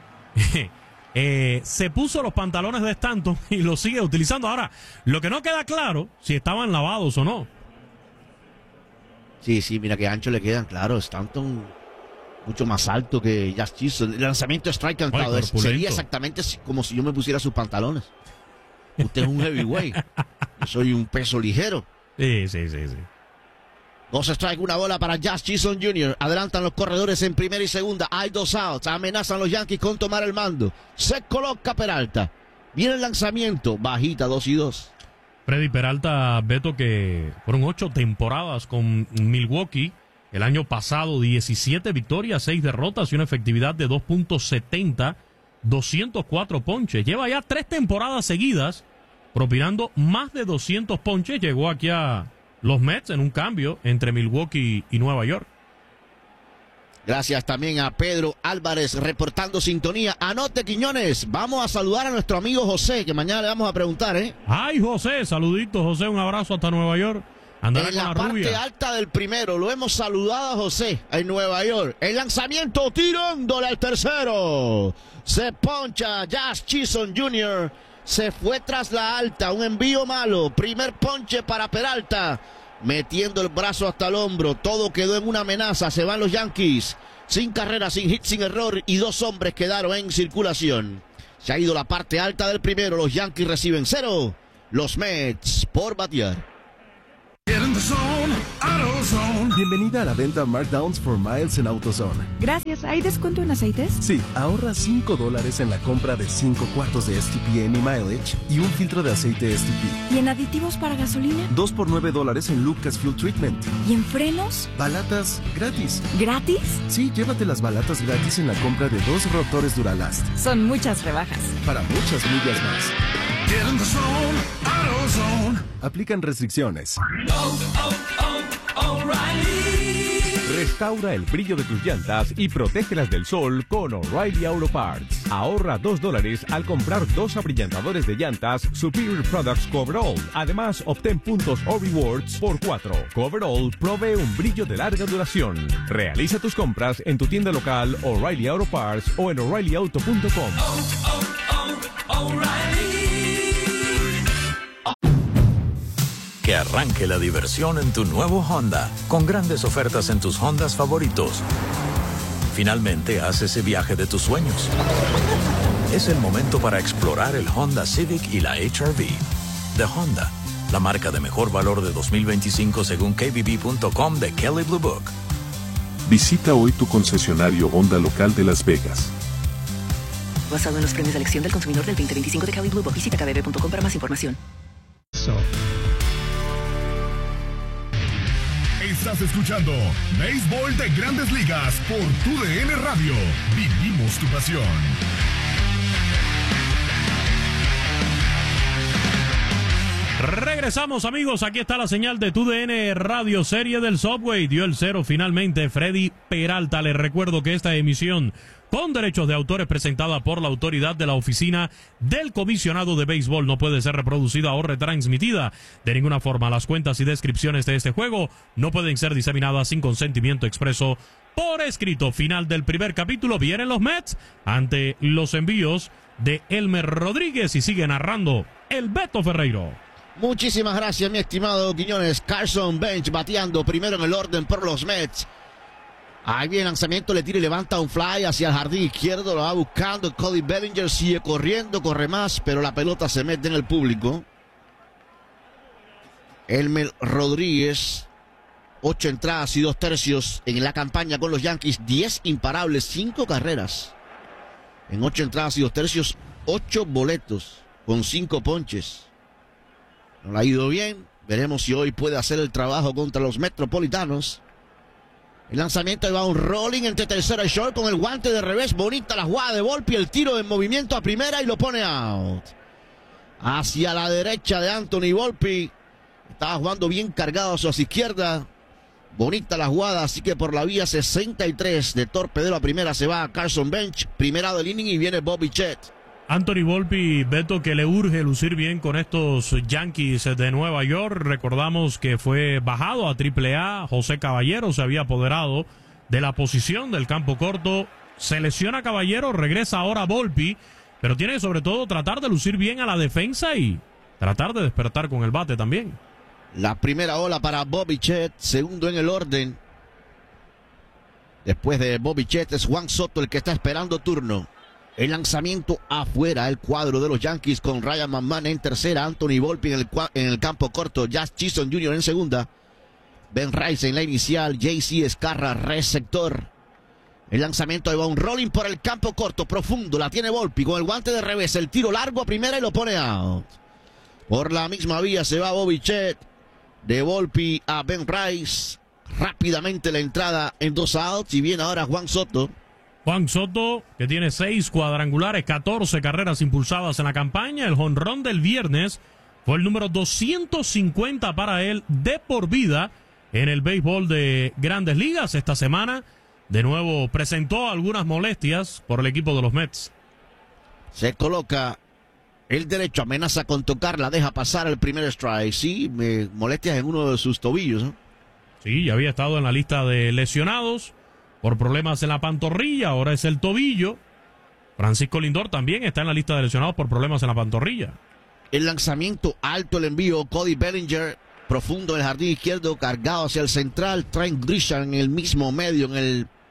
Se puso los pantalones de Stanton y los sigue utilizando. Ahora, lo que no queda claro, si estaban lavados o no. Sí, mira qué ancho le quedan, claro. Stanton mucho más alto que Jazz Chisholm. El lanzamiento de strike cantado sería exactamente como si yo me pusiera sus pantalones. Usted es un heavyweight. Yo soy un peso ligero. Sí. 2 strikes, 1 bola para Jazz Chisholm Jr. Adelantan los corredores en primera y segunda. Hay 2 outs. Amenazan los Yankees con tomar el mando. Se coloca Peralta. Viene el lanzamiento. Bajita, 2-2. Freddy Peralta, Beto, que fueron 8 temporadas con Milwaukee. El año pasado, 17 victorias, 6 derrotas y una efectividad de 2.70. 204 ponches. Lleva ya 3 temporadas seguidas propinando más de 200 ponches. Llegó aquí a los Mets en un cambio entre Milwaukee y Nueva York. Gracias también a Pedro Álvarez reportando sintonía. Anote, Quiñones. Vamos a saludar a nuestro amigo José, que mañana le vamos a preguntar, Ay, José, saluditos, José, un abrazo hasta Nueva York. Andará en con la la rubia. parte alta del primero, lo hemos saludado a José en Nueva York. El lanzamiento, tirándole al tercero. Se poncha Jazz Chisholm Jr. Se fue tras la alta, un envío malo. Primer ponche para Peralta. Metiendo el brazo hasta el hombro. Todo quedó en una amenaza. Se van los Yankees. sin carrera, sin hit, sin error y 2 hombres quedaron en circulación. Se ha ido la parte alta del primero, los Yankees reciben 0, los Mets por batear. Bienvenida a la venta Markdowns for Miles en AutoZone. Gracias. ¿Hay descuento en aceites? Sí, ahorra $5 en la compra de 5 cuartos de STP Any Mileage y un filtro de aceite STP. ¿Y en aditivos para gasolina? 2 por $9 en Lucas Fuel Treatment. ¿Y en frenos? Balatas gratis. ¿Gratis? Sí, llévate las balatas gratis en la compra de 2 rotores Duralast. Son muchas rebajas. Para muchas millas más. Get in the zone, AutoZone. Aplican restricciones. Restaura el brillo de tus llantas y protégelas del sol con O'Reilly Auto Parts. Ahorra $2 al comprar 2 abrillantadores de llantas Superior Products Coverall. Además, obtén puntos o rewards por 4. Coverall provee un brillo de larga duración. Realiza tus compras en tu tienda local O'Reilly Auto Parts o en O'ReillyAuto.com. Que arranque la diversión en tu nuevo Honda, con grandes ofertas en tus Hondas favoritos. Finalmente, haz ese viaje de tus sueños. Es el momento para explorar el Honda Civic y la HR-V. De Honda, la marca de mejor valor de 2025 según KBB.com de Kelley Blue Book. Visita hoy tu concesionario Honda local de Las Vegas. Basado en los premios de elección del consumidor del 2025 de Kelley Blue Book. Visita kbb.com para más información. Estás escuchando Béisbol de Grandes Ligas por TUDN Radio. Vivimos tu pasión. Regresamos, amigos. Aquí está la señal de TUDN Radio, serie del Subway. Dio el 0 finalmente Freddy Peralta. Les recuerdo que esta emisión con derechos de autor es presentada por la autoridad de la Oficina del Comisionado de Béisbol. No puede ser reproducida o retransmitida de ninguna forma. Las cuentas y descripciones de este juego no pueden ser diseminadas sin consentimiento expreso por escrito. Final del primer capítulo. Vienen los Mets ante los envíos de Elmer Rodríguez y sigue narrando el Beto Ferreiro. Muchísimas gracias, mi estimado Quiñones. Carson Bench bateando primero en el orden por los Mets. Ahí viene el lanzamiento, le tira y levanta un fly hacia el jardín izquierdo, lo va buscando. Cody Bellinger sigue corriendo, corre más, pero la pelota se mete en el público. Elmer Rodríguez, 8 entradas y 2 tercios en la campaña con los Yankees, 10 imparables, 5 carreras. En 8 entradas y 2 tercios, 8 boletos con 5 ponches. No le ha ido bien, veremos si hoy puede hacer el trabajo contra los Metropolitanos. El lanzamiento va un rolling entre tercera y short con el guante de revés. Bonita la jugada de Volpi, el tiro en movimiento a primera y lo pone out. Hacia la derecha de Anthony Volpi. Estaba jugando bien cargado hacia su izquierda. Bonita la jugada, así que por la vía 63 de torpedero a primera se va a Carson Bench. Primera del inning y viene Bobby Chet. Anthony Volpi, Beto, que le urge lucir bien con estos Yankees de Nueva York. Recordamos que fue bajado a AAA. José Caballero se había apoderado de la posición del campo corto. Se lesiona Caballero, regresa ahora Volpi, pero tiene que sobre todo tratar de lucir bien a la defensa y tratar de despertar con el bate también. La primera ola para Bobby Chet, segundo en el orden. Después de Bobby Chet es Juan Soto el que está esperando turno. El lanzamiento afuera, el cuadro de los Yankees con Ryan McMahon en tercera, Anthony Volpi en el campo corto, Jazz Chisholm Jr. en segunda, Ben Rice en la inicial, JC Escarra receptor. El lanzamiento ahí va un rolling por el campo corto, profundo, la tiene Volpi con el guante de revés, el tiro largo a primera y lo pone out. Por la misma vía se va Bobby Chet, de Volpi a Ben Rice, rápidamente la entrada en 2 outs y viene ahora Juan Soto. Juan Soto, que tiene 6 cuadrangulares, 14 carreras impulsadas en la campaña. El jonrón del viernes fue el número 250 para él de por vida en el béisbol de Grandes Ligas. Esta semana, de nuevo, presentó algunas molestias por el equipo de los Mets. Se coloca el derecho, amenaza con tocarla, deja pasar el primer strike. Sí, molestias en uno de sus tobillos, ¿no? Sí, ya había estado en la lista de lesionados por problemas en la pantorrilla, ahora es el tobillo. Francisco Lindor también está en la lista de lesionados por problemas en la pantorrilla. El lanzamiento alto, el envío, Cody Bellinger, profundo en el jardín izquierdo, cargado hacia el central, Trent Grisham en el mismo medio, en el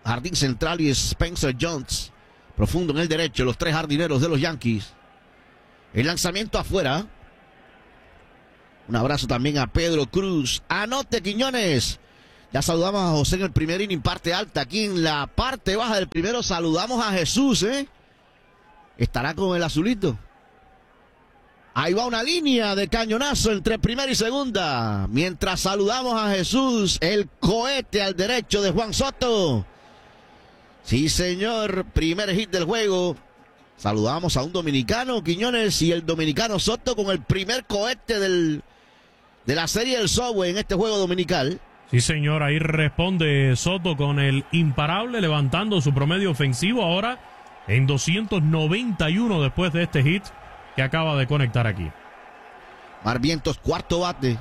jardín central, y Spencer Jones, profundo en el derecho, los tres jardineros de los Yankees. El lanzamiento afuera. Un abrazo también a Pedro Cruz. Anote, Quiñones. Ya saludamos a José en el primer inning, parte alta. Aquí en la parte baja del primero saludamos a Jesús, Estará con el azulito. Ahí va una línea de cañonazo entre primera y segunda. Mientras saludamos a Jesús, el cohete al derecho de Juan Soto. Sí, señor, primer hit del juego. Saludamos a un dominicano, Quiñones, y el dominicano Soto con el primer cohete de la serie del Subway en este juego dominical. Sí, señor, ahí responde Soto con el imparable, levantando su promedio ofensivo ahora en 291 después de este hit que acaba de conectar aquí. Barrientos, cuarto bate.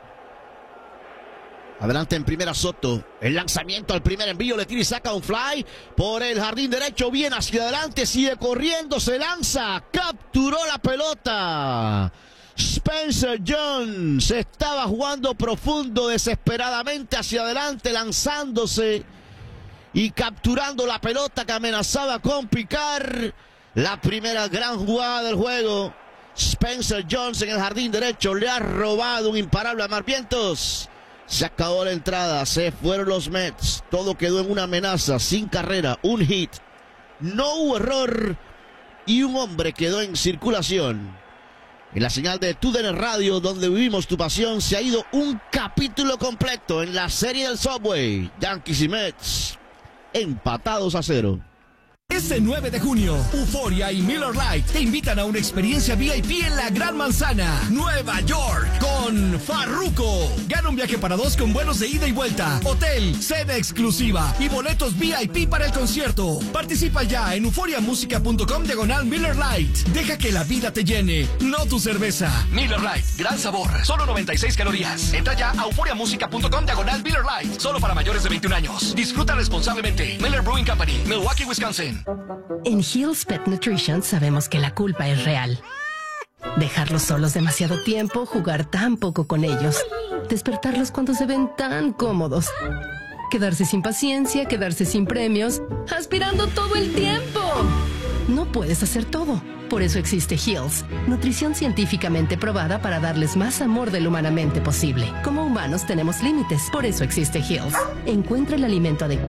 Adelante en primera Soto. El lanzamiento al primer envío, le tira y saca un fly por el jardín derecho. Bien hacia adelante, sigue corriendo, se lanza. Capturó la pelota. Spencer Jones estaba jugando profundo, desesperadamente hacia adelante, lanzándose y capturando la pelota que amenazaba con picar. La primera gran jugada del juego. Spencer Jones en el jardín derecho le ha robado un imparable a Barrientos. Se acabó la entrada, se fueron los Mets. Todo quedó en una amenaza, sin carrera, un hit. No hubo error y un hombre quedó en circulación. En la señal de TUDN Radio, donde vivimos tu pasión, se ha ido un capítulo completo en la serie del Subway. Yankees y Mets empatados a 0. Este 9 de junio, Euphoria y Miller Lite te invitan a una experiencia VIP en la Gran Manzana, Nueva York, con Farruko. Gana un viaje para dos con vuelos de ida y vuelta, hotel, cena exclusiva y boletos VIP para el concierto. Participa ya en euphoriamusica.com/Miller Lite. Deja que la vida te llene, no tu cerveza. Miller Lite, gran sabor, solo 96 calorías. Entra ya a euphoriamusica.com/Miller Lite. Solo para mayores de 21 años. Disfruta responsablemente. Miller Brewing Company, Milwaukee, Wisconsin. En Hill's Pet Nutrition sabemos que la culpa es real. Dejarlos solos demasiado tiempo, jugar tan poco con ellos, despertarlos cuando se ven tan cómodos, quedarse sin paciencia, quedarse sin premios, aspirando todo el tiempo. No puedes hacer todo. Por eso existe Hill's, nutrición científicamente probada para darles más amor del humanamente posible. Como humanos tenemos límites, por eso existe Hill's. Encuentra el alimento adecuado.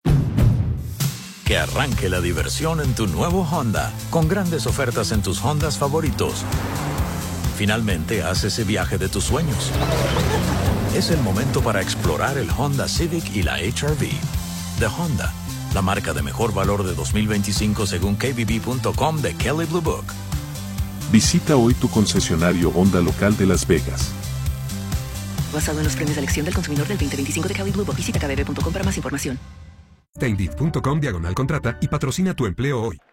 Que arranque la diversión en tu nuevo Honda, con grandes ofertas en tus Hondas favoritos. Finalmente, haz ese viaje de tus sueños. Es el momento para explorar el Honda Civic y la HR-V. De Honda, la marca de mejor valor de 2025 según KBB.com de Kelley Blue Book. Visita hoy tu concesionario Honda local de Las Vegas. Basado en los premios de elección del consumidor del 2025 de Kelley Blue Book. Visita kbb.com para más información. Indeed.com/contrata y patrocina tu empleo hoy.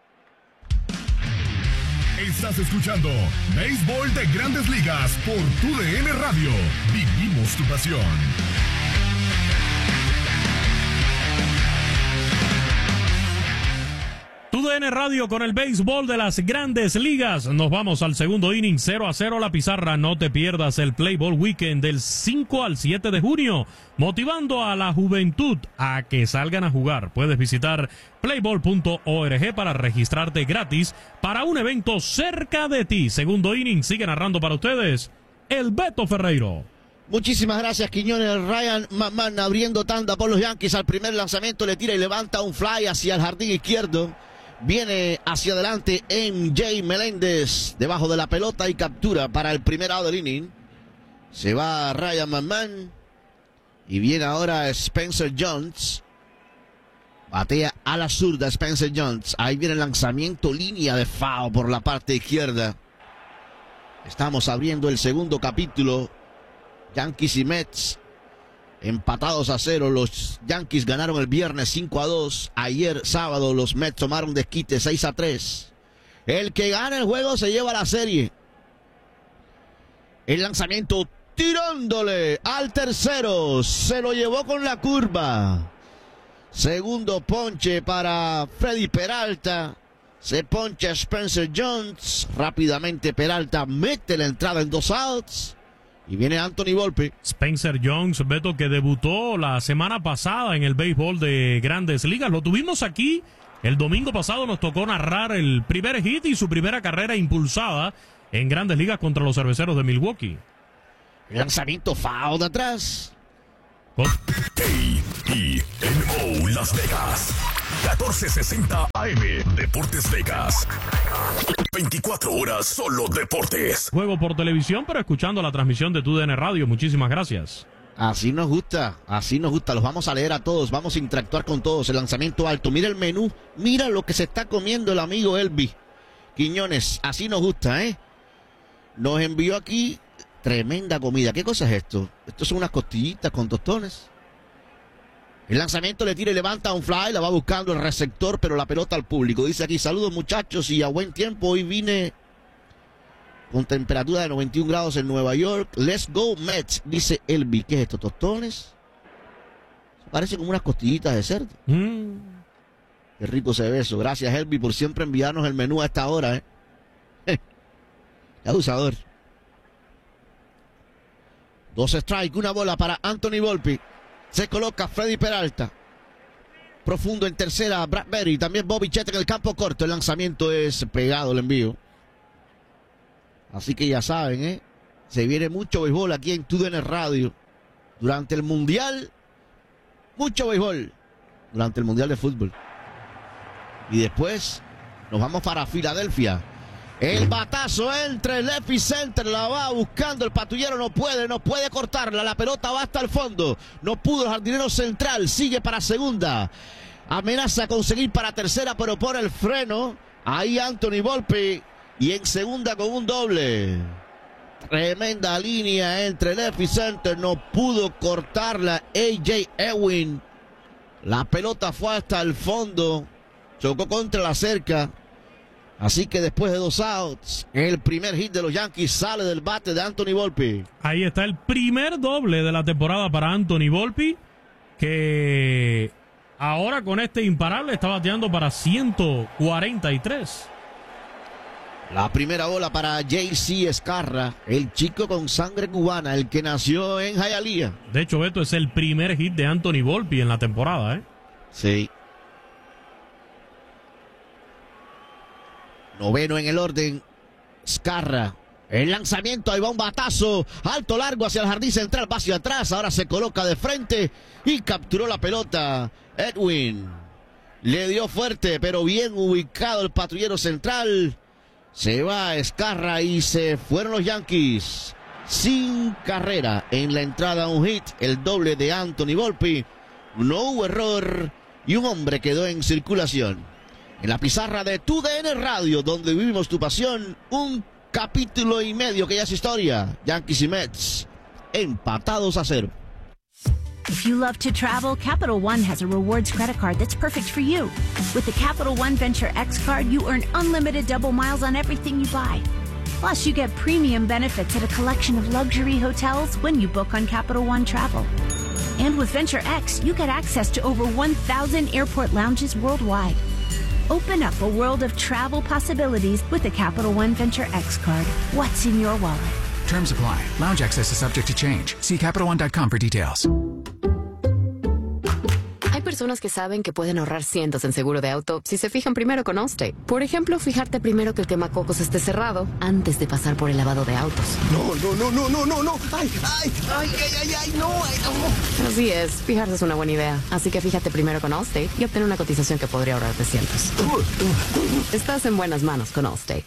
Estás escuchando Béisbol de Grandes Ligas por TUDN Radio. Vivimos tu pasión. TUDN Radio con el béisbol de las Grandes Ligas. Nos vamos al segundo inning, 0-0 la pizarra. No te pierdas el Play Ball Weekend del 5 al 7 de junio, motivando a la juventud a que salgan a jugar. Puedes visitar playball.org para registrarte gratis para un evento cerca de ti. Segundo inning, sigue narrando para ustedes el Beto Ferreiro. Muchísimas gracias, Quiñones. Ryan McMahon abriendo tanda por los Yankees. Al primer lanzamiento le tira y levanta un fly hacia el jardín izquierdo. Viene hacia adelante MJ Meléndez debajo de la pelota y captura para el primer out del inning. Se va Ryan McMahon y viene ahora Spencer Jones. Batea a la zurda Spencer Jones. Ahí viene el lanzamiento, línea de foul por la parte izquierda. Estamos abriendo el segundo capítulo. Yankees y Mets empatados a 0. Los Yankees ganaron el viernes 5-2. Ayer sábado los Mets tomaron desquite 6-3. El que gana el juego se lleva la serie. El lanzamiento tirándole al tercero. Se lo llevó con la curva. Segundo ponche para Freddy Peralta. Se poncha Spencer Jones. Rápidamente Peralta mete la entrada en 2 outs. Y viene Anthony Volpe. Spencer Jones, Beto, que debutó la semana pasada en el béisbol de Grandes Ligas. Lo tuvimos aquí. El domingo pasado nos tocó narrar el primer hit y su primera carrera impulsada en Grandes Ligas contra los Cerveceros de Milwaukee. Lanzamiento foul de atrás. KENO Las Vegas. 1460 AM. Deportes Vegas. 24 horas solo deportes. Juego por televisión, pero escuchando la transmisión de TUDN Radio. Muchísimas gracias. Así nos gusta, así nos gusta. Los vamos a leer a todos, vamos a interactuar con todos. El lanzamiento alto, mira el menú, mira lo que se está comiendo el amigo Elvis Quiñones. Así nos gusta, ¿eh? Nos envió aquí tremenda comida. ¿Qué cosa es esto? Estos son unas costillitas con tostones. El lanzamiento le tira y levanta un fly, la va buscando el receptor, pero la pelota al público. Dice aquí, saludos muchachos y a buen tiempo. Hoy vine con temperatura de 91 grados en Nueva York. Let's go Mets, dice Elvi. ¿Qué es esto? ¿Tostones? Parece como unas costillitas de cerdo. Qué rico se ve eso. Gracias Elvi por siempre enviarnos el menú a esta hora, ¿eh? Abusador. 2 strikes, una bola para Anthony Volpe. Se coloca Freddy Peralta. Profundo en tercera, Bradbury. También Bobby Chet en el campo corto. El lanzamiento es pegado, el envío. Así que ya saben, ¿eh? Se viene mucho béisbol aquí en TUDN Radio. Durante el Mundial, mucho béisbol. Durante el Mundial de Fútbol. Y después nos vamos para Filadelfia. El batazo entre el left y center, la va buscando el patrullero, no puede cortarla, la pelota va hasta el fondo, no pudo el jardinero central, sigue para segunda, amenaza con seguir para tercera, pero pone el freno, ahí Anthony Volpe, y en segunda con un doble. Tremenda línea entre left y center, no pudo cortarla A.J. Ewing, la pelota fue hasta el fondo, chocó contra la cerca. Así que después de 2 outs, el primer hit de los Yankees sale del bate de Anthony Volpe. Ahí está el primer doble de la temporada para Anthony Volpe, que ahora con este imparable está bateando para 143. La primera bola para J.C. Escarra, el chico con sangre cubana, el que nació en Hialeah. De hecho, Beto, es el primer hit de Anthony Volpe en la temporada, ¿eh? Sí. Noveno en el orden, Escarra. El lanzamiento, ahí va un batazo, alto, largo hacia el jardín central, va hacia atrás, ahora se coloca de frente y capturó la pelota. Edwin le dio fuerte, pero bien ubicado el patrullero central. Se va Escarra y se fueron los Yankees. Sin carrera en la entrada, un hit, el doble de Anthony Volpe. No hubo error y un hombre quedó en circulación. En la pizarra de TUDN Radio, donde vivimos tu pasión, un capítulo y medio que ya es historia. Yankees y Mets, empatados a 0. If you love to travel, Capital One has a rewards credit card that's perfect for you. With the Capital One Venture X card, you earn unlimited double miles on everything you buy. Plus, you get premium benefits at a collection of luxury hotels when you book on Capital One Travel. And with Venture X, you get access to over 1,000 airport lounges worldwide. Open up a world of travel possibilities with the Capital One Venture X card. What's in your wallet? Terms apply. Lounge access is subject to change. See CapitalOne.com for details. Hay personas que saben que pueden ahorrar cientos en seguro de auto si se fijan primero con Allstate. Por ejemplo, fijarte primero que el quemacocos esté cerrado antes de pasar por el lavado de autos. No. Ay, no. Así es, fijarse es una buena idea. Así que fíjate primero con Allstate y obtén una cotización que podría ahorrarte cientos. Estás en buenas manos con Allstate.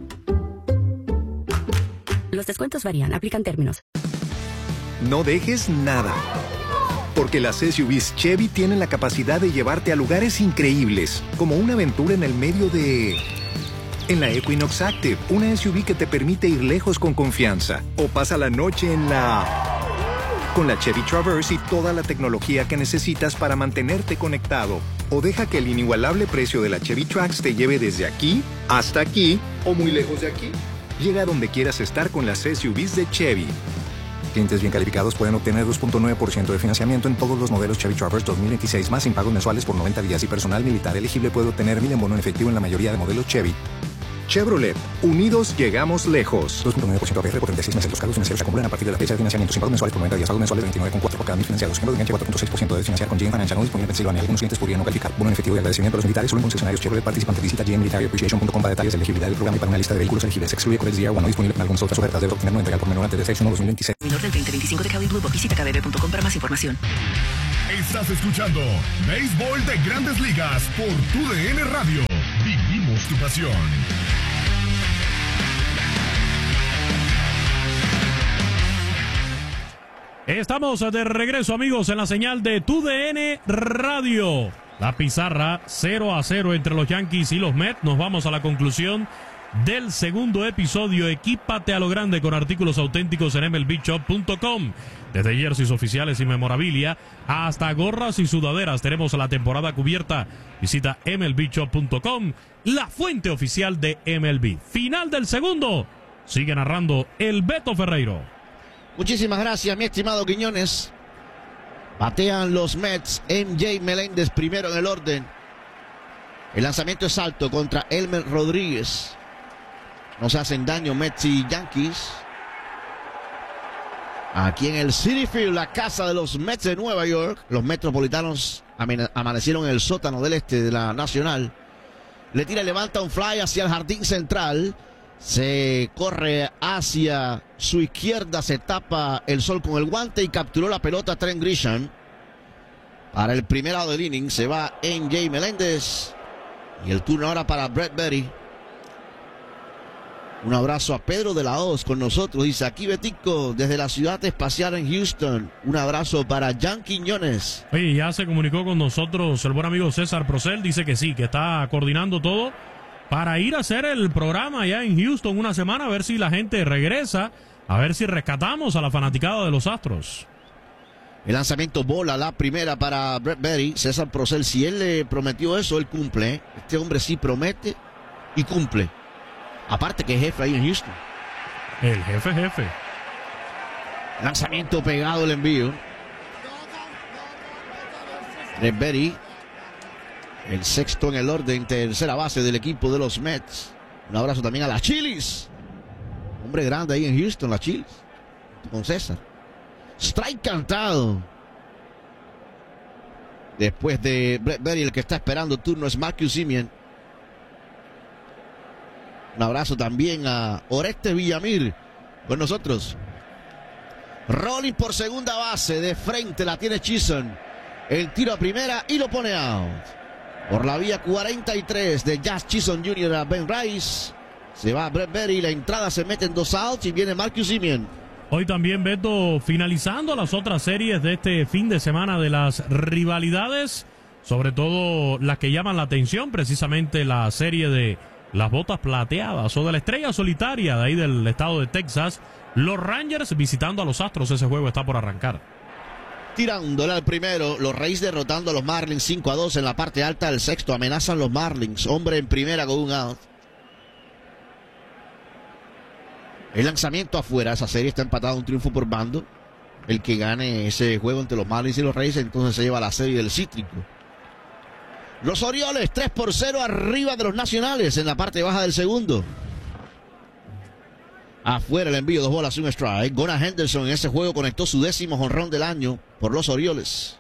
Los descuentos varían, aplican términos. No dejes nada. Porque las SUVs Chevy tienen la capacidad de llevarte a lugares increíbles, como una aventura en el medio de... En la Equinox Active, una SUV que te permite ir lejos con confianza. O pasa la noche en la... Con la Chevy Traverse y toda la tecnología que necesitas para mantenerte conectado. O deja que el inigualable precio de la Chevy Trax te lleve desde aquí hasta aquí o muy lejos de aquí. Llega a donde quieras estar con las SUVs de Chevy. Clientes bien calificados pueden obtener 2.9% de financiamiento en todos los modelos Chevy Traverse 2026 más sin pagos mensuales por 90 días y personal militar elegible puede obtener 1,000 en bono en efectivo en la mayoría de modelos Chevy. Chevrolet, unidos llegamos lejos. 2.9% APR por 36 meses. Los cargos financieros se acumulan a partir de la fecha de financiamiento. Sin pagos mensuales por 90 días. Pagos mensuales de 29,4 por cada 1000 financiados. Ejemplo de enganche 4.6% de desfinanciar con GM Financial. No disponible en Pensilvania. Algunos clientes podrían no calificar. Bono en efectivo y agradecimiento a los militares solo en concesionarios Chevrolet participantes. Visita gmmilitaryappreciation.com para detalles de elegibilidad del programa y para una lista de vehículos elegibles. Excluye Corex Día 1. No disponible en algunas otras ofertas. Debe obtener una entrega por menor antes de 6/1/2026. Menor del 2025 de Cali Blue Book. Visita kbb.com para más información. Estás escuchando Béisbol de Grandes Ligas por TUDN Radio. Vivimos tu pasión. Estamos de regreso, amigos, en la señal de TUDN Radio. La pizarra 0-0 entre los Yankees y los Mets. Nos vamos a la conclusión del segundo episodio. Equípate a lo grande con artículos auténticos en MLBshop.com. Desde jerseys oficiales y memorabilia hasta gorras y sudaderas, tenemos la temporada cubierta. Visita MLBshop.com, la fuente oficial de MLB. Final del segundo. Sigue narrando el Beto Ferreiro. Muchísimas gracias, mi estimado Quiñones. Batean los Mets. MJ Meléndez primero en el orden. El lanzamiento es alto contra Elmer Rodríguez. No se hacen daño Mets y Yankees. Aquí en el Citi Field, la casa de los Mets de Nueva York. Los metropolitanos amanecieron en el sótano del este de la Nacional. Le tira y levanta un fly hacia el jardín central. Se corre hacia su izquierda, se tapa el sol con el guante y capturó la pelota Trent Grisham. Para el primer lado del inning se va MJ Meléndez. Y el turno ahora para Brett Berry. Un abrazo a Pedro de la Hoz con nosotros. Dice aquí Betico desde la ciudad espacial en Houston. Un abrazo para Jan Quiñones. Oye, ya se comunicó con nosotros el buen amigo César Procel. Dice que sí, que está coordinando todo para ir a hacer el programa allá en Houston una semana, a ver si la gente regresa, a ver si rescatamos a la fanaticada de los Astros. El lanzamiento bola, la primera para Brett Berry. César Procel, si él le prometió eso, él cumple. Este hombre sí promete y cumple. Aparte que es jefe ahí en Houston. El jefe. Lanzamiento pegado, el envío. Brett Berry, el sexto en el orden, tercera base del equipo de los Mets. Un abrazo también a las Chilis. Hombre grande ahí en Houston, las Chilis. Con César. Strike cantado. Después de Brett Berry, el que está esperando turno es Marcus Semien. Un abrazo también a Oreste Villamir con nosotros. Rolling por segunda base, de frente la tiene Chisholm. El tiro a primera y lo pone out. Por la vía 43 de Jazz Chisholm Jr. a Ben Rice. Se va Brett Berry, la entrada se mete en 2 outs y viene Marcus Semien. Hoy también, Beto, finalizando las otras series de este fin de semana de las rivalidades, sobre todo las que llaman la atención, precisamente la serie de las botas plateadas o de la estrella solitaria de ahí del estado de Texas. Los Rangers visitando a los Astros, ese juego está por arrancar. Tirándole al primero, los Rays derrotando a los Marlins 5-2 en la parte alta del sexto. Amenazan los Marlins, hombre en primera con un out. El lanzamiento afuera, esa serie está empatada, un triunfo por bando. El que gane ese juego entre los Marlins y los Rays entonces se lleva la serie del Cítrico. Los Orioles 3-0 arriba de los Nacionales en la parte baja del segundo. Afuera el envío, 2 bolas, 1 strike. Gunnar Henderson en ese juego conectó su 10º jonrón del año por los Orioles.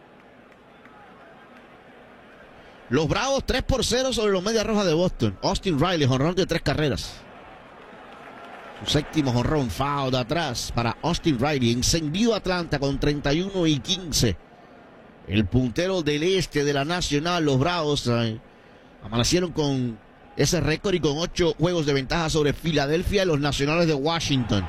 Los Bravos 3-0 sobre los Medias Rojas de Boston. Austin Riley, jonrón de 3 carreras. Su 7º jonrón, foul de atrás para Austin Riley. Encendido Atlanta con 31-15. El puntero del este de la Nacional, los Bravos, amanecieron con ese récord y con 8 juegos de ventaja sobre Filadelfia y los Nacionales de Washington.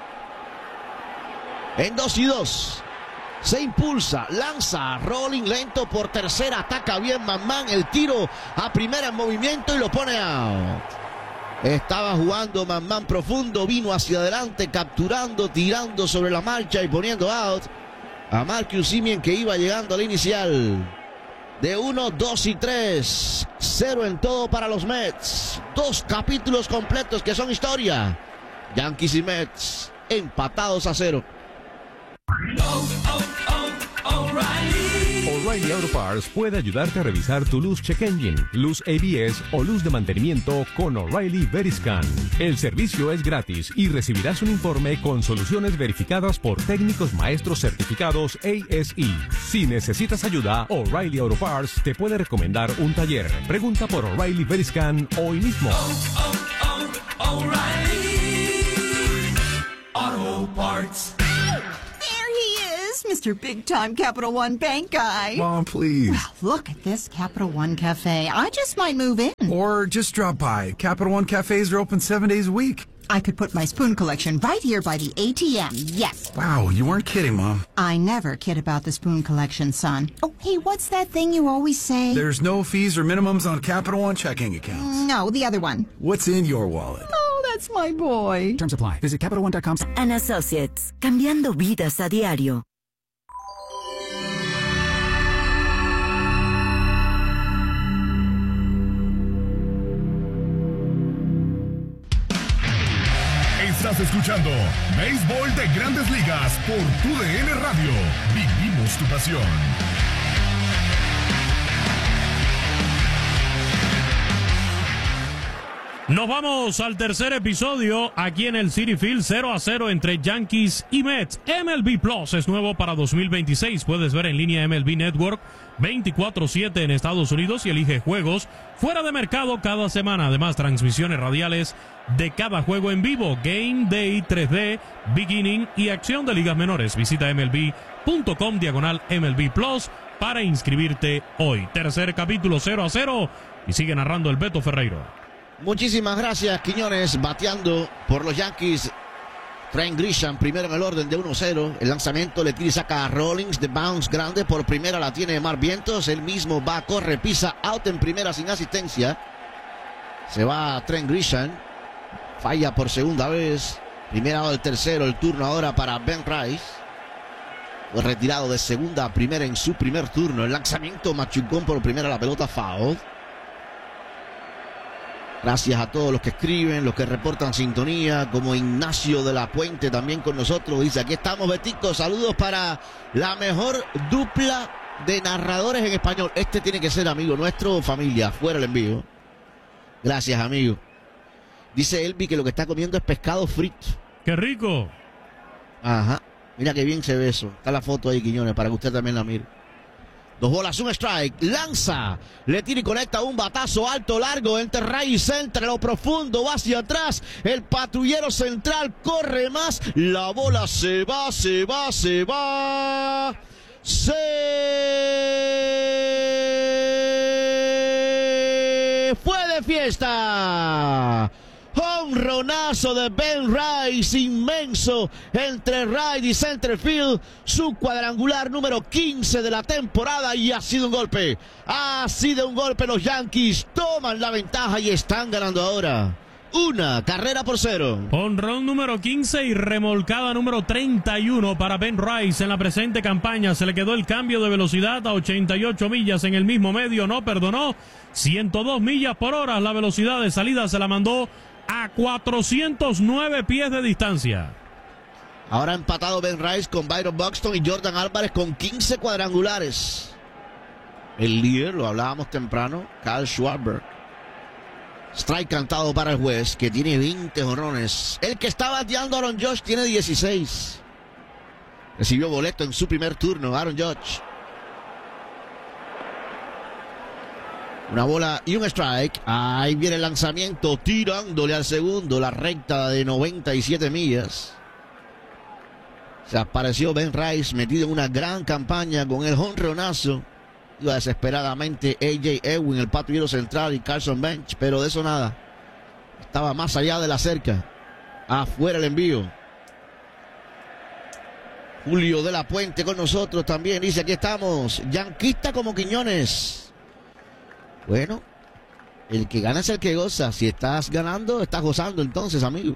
En 2-2. Se impulsa, lanza, rolling lento por tercera, ataca bien McMahon, el tiro a primera en movimiento y lo pone out. Estaba jugando McMahon profundo, vino hacia adelante, capturando, tirando sobre la marcha y poniendo out a Marcus Semien, que iba llegando al inicial. De 1, 2 y 3. 0 en todo para los Mets. 2 capítulos completos que son historia. Yankees y Mets empatados a 0. O'Reilly Auto Parts puede ayudarte a revisar tu luz check engine, luz ABS o luz de mantenimiento con O'Reilly Veriscan. El servicio es gratis y recibirás un informe con soluciones verificadas por técnicos maestros certificados ASE. Si necesitas ayuda, O'Reilly Auto Parts te puede recomendar un taller. Pregunta por O'Reilly Veriscan hoy mismo. O'Reilly Auto Parts. Mr. Big Time Capital One Bank guy. Mom, please. Well, look at this Capital One Cafe. I just might move in. Or just drop by. Capital One cafes are open 7 days a week. I could put my spoon collection right here by the ATM. Yes. Wow, you weren't kidding, Mom. I never kid about the spoon collection, son. Oh, hey, what's that thing you always say? There's no fees or minimums on Capital One checking accounts. No, the other one. What's in your wallet? Oh, that's my boy. Terms apply. Visit CapitalOne.com. And Associates, cambiando vidas a diario. Estás escuchando Béisbol de Grandes Ligas por TUDN Radio. Vivimos tu pasión. Nos vamos al tercer episodio aquí en el Citi Field, 0-0 entre Yankees y Mets. MLB Plus es nuevo para 2026. Puedes ver en línea MLB Network 24/7 en Estados Unidos y elige juegos fuera de mercado cada semana. Además, transmisiones radiales de cada juego en vivo, Game Day 3D, Beginning y acción de ligas menores. Visita MLB.com/MLB Plus para inscribirte hoy. Tercer capítulo, 0-0 y sigue narrando el Beto Ferreiro. Muchísimas gracias, Quiñones. Bateando por los Yankees, Trent Grisham, primero en el orden de 1-0. El lanzamiento le tira y saca a Rollins de bounce grande. Por primera la tiene Mar Vientos. Él mismo va, corre, pisa, out en primera sin asistencia. Se va Trent Grisham. Falla por segunda vez. Primera del tercero, el turno ahora para Ben Rice. Fue retirado de segunda a primera en su primer turno. El lanzamiento machucón por primera, la pelota foul. Gracias a todos los que escriben, los que reportan sintonía, como Ignacio de la Puente también con nosotros. Dice, aquí estamos, Betico. Saludos para la mejor dupla de narradores en español. Este tiene que ser amigo nuestro, familia. Fuera el envío. Gracias, amigo. Dice Elvi que lo que está comiendo es pescado frito. ¡Qué rico! Ajá. Mira qué bien se ve eso. Está la foto ahí, Quiñones, para que usted también la mire. 2 bolas, un strike, lanza, le tira y conecta un batazo alto, largo, entre right center, lo profundo, va hacia atrás, el patrullero central corre más, la bola se va, se fue de fiesta. Honronazo de Ben Rice, inmenso, entre right y center field, su cuadrangular número 15 de la temporada, y ha sido un golpe. Ha sido un golpe, los Yankees toman la ventaja y están ganando ahora. 1-0. Honrón número 15 y remolcada número 31 para Ben Rice en la presente campaña. Se le quedó el cambio de velocidad a 88 millas en el mismo medio, no perdonó. 102 millas por hora, la velocidad de salida se la mandó a 409 pies de distancia. Ahora ha empatado Ben Rice con Byron Buxton y Jordan Álvarez con 15 cuadrangulares. El líder, lo hablábamos temprano, Kyle Schwarber. Strike cantado para el juez, que tiene 20 jonrones. El que está bateando, Aaron Judge, tiene 16. Recibió boleto en su primer turno, Aaron Judge. Una bola y un strike. Ahí viene el lanzamiento, tirándole al segundo, la recta de 97 millas. Se apareció Ben Rice, metido en una gran campaña con el jonronazo. Iba desesperadamente A.J. Ewing, el patrullero central, y Carson Bench, pero de eso nada. Estaba más allá de la cerca. Afuera el envío. Julio de la Puente con nosotros también. Dice, aquí estamos, yanquista como Quiñones. Bueno, el que gana es el que goza. Si estás ganando, estás gozando entonces, amigo.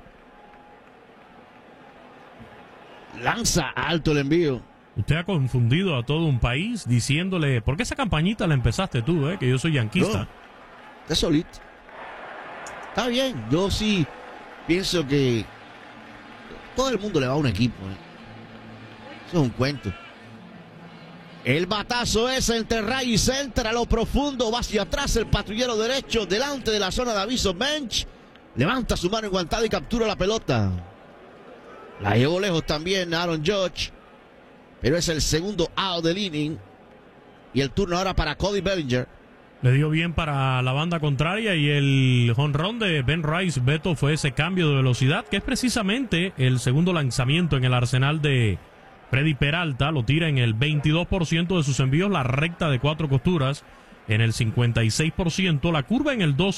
Lanza alto el envío. Usted ha confundido a todo un país diciéndole, ¿por qué esa campañita la empezaste tú, que yo soy yanquista? No, de solito. Está bien, yo sí pienso que todo el mundo le va a un equipo. Eso es un cuento. El batazo es entre right y center, a lo profundo, va hacia atrás el patrullero derecho, delante de la zona de aviso bench. Levanta su mano enguantada y captura la pelota. La llevó lejos también Aaron Judge, pero es el segundo out del inning. Y el turno ahora para Cody Bellinger. Le dio bien para la banda contraria y el jonrón de Ben Rice, Beto, fue ese cambio de velocidad, que es precisamente el segundo lanzamiento en el arsenal de Freddy Peralta. Lo tira en el 22% de sus envíos, la recta de 4 costuras en el 56%, la curva en el 12%.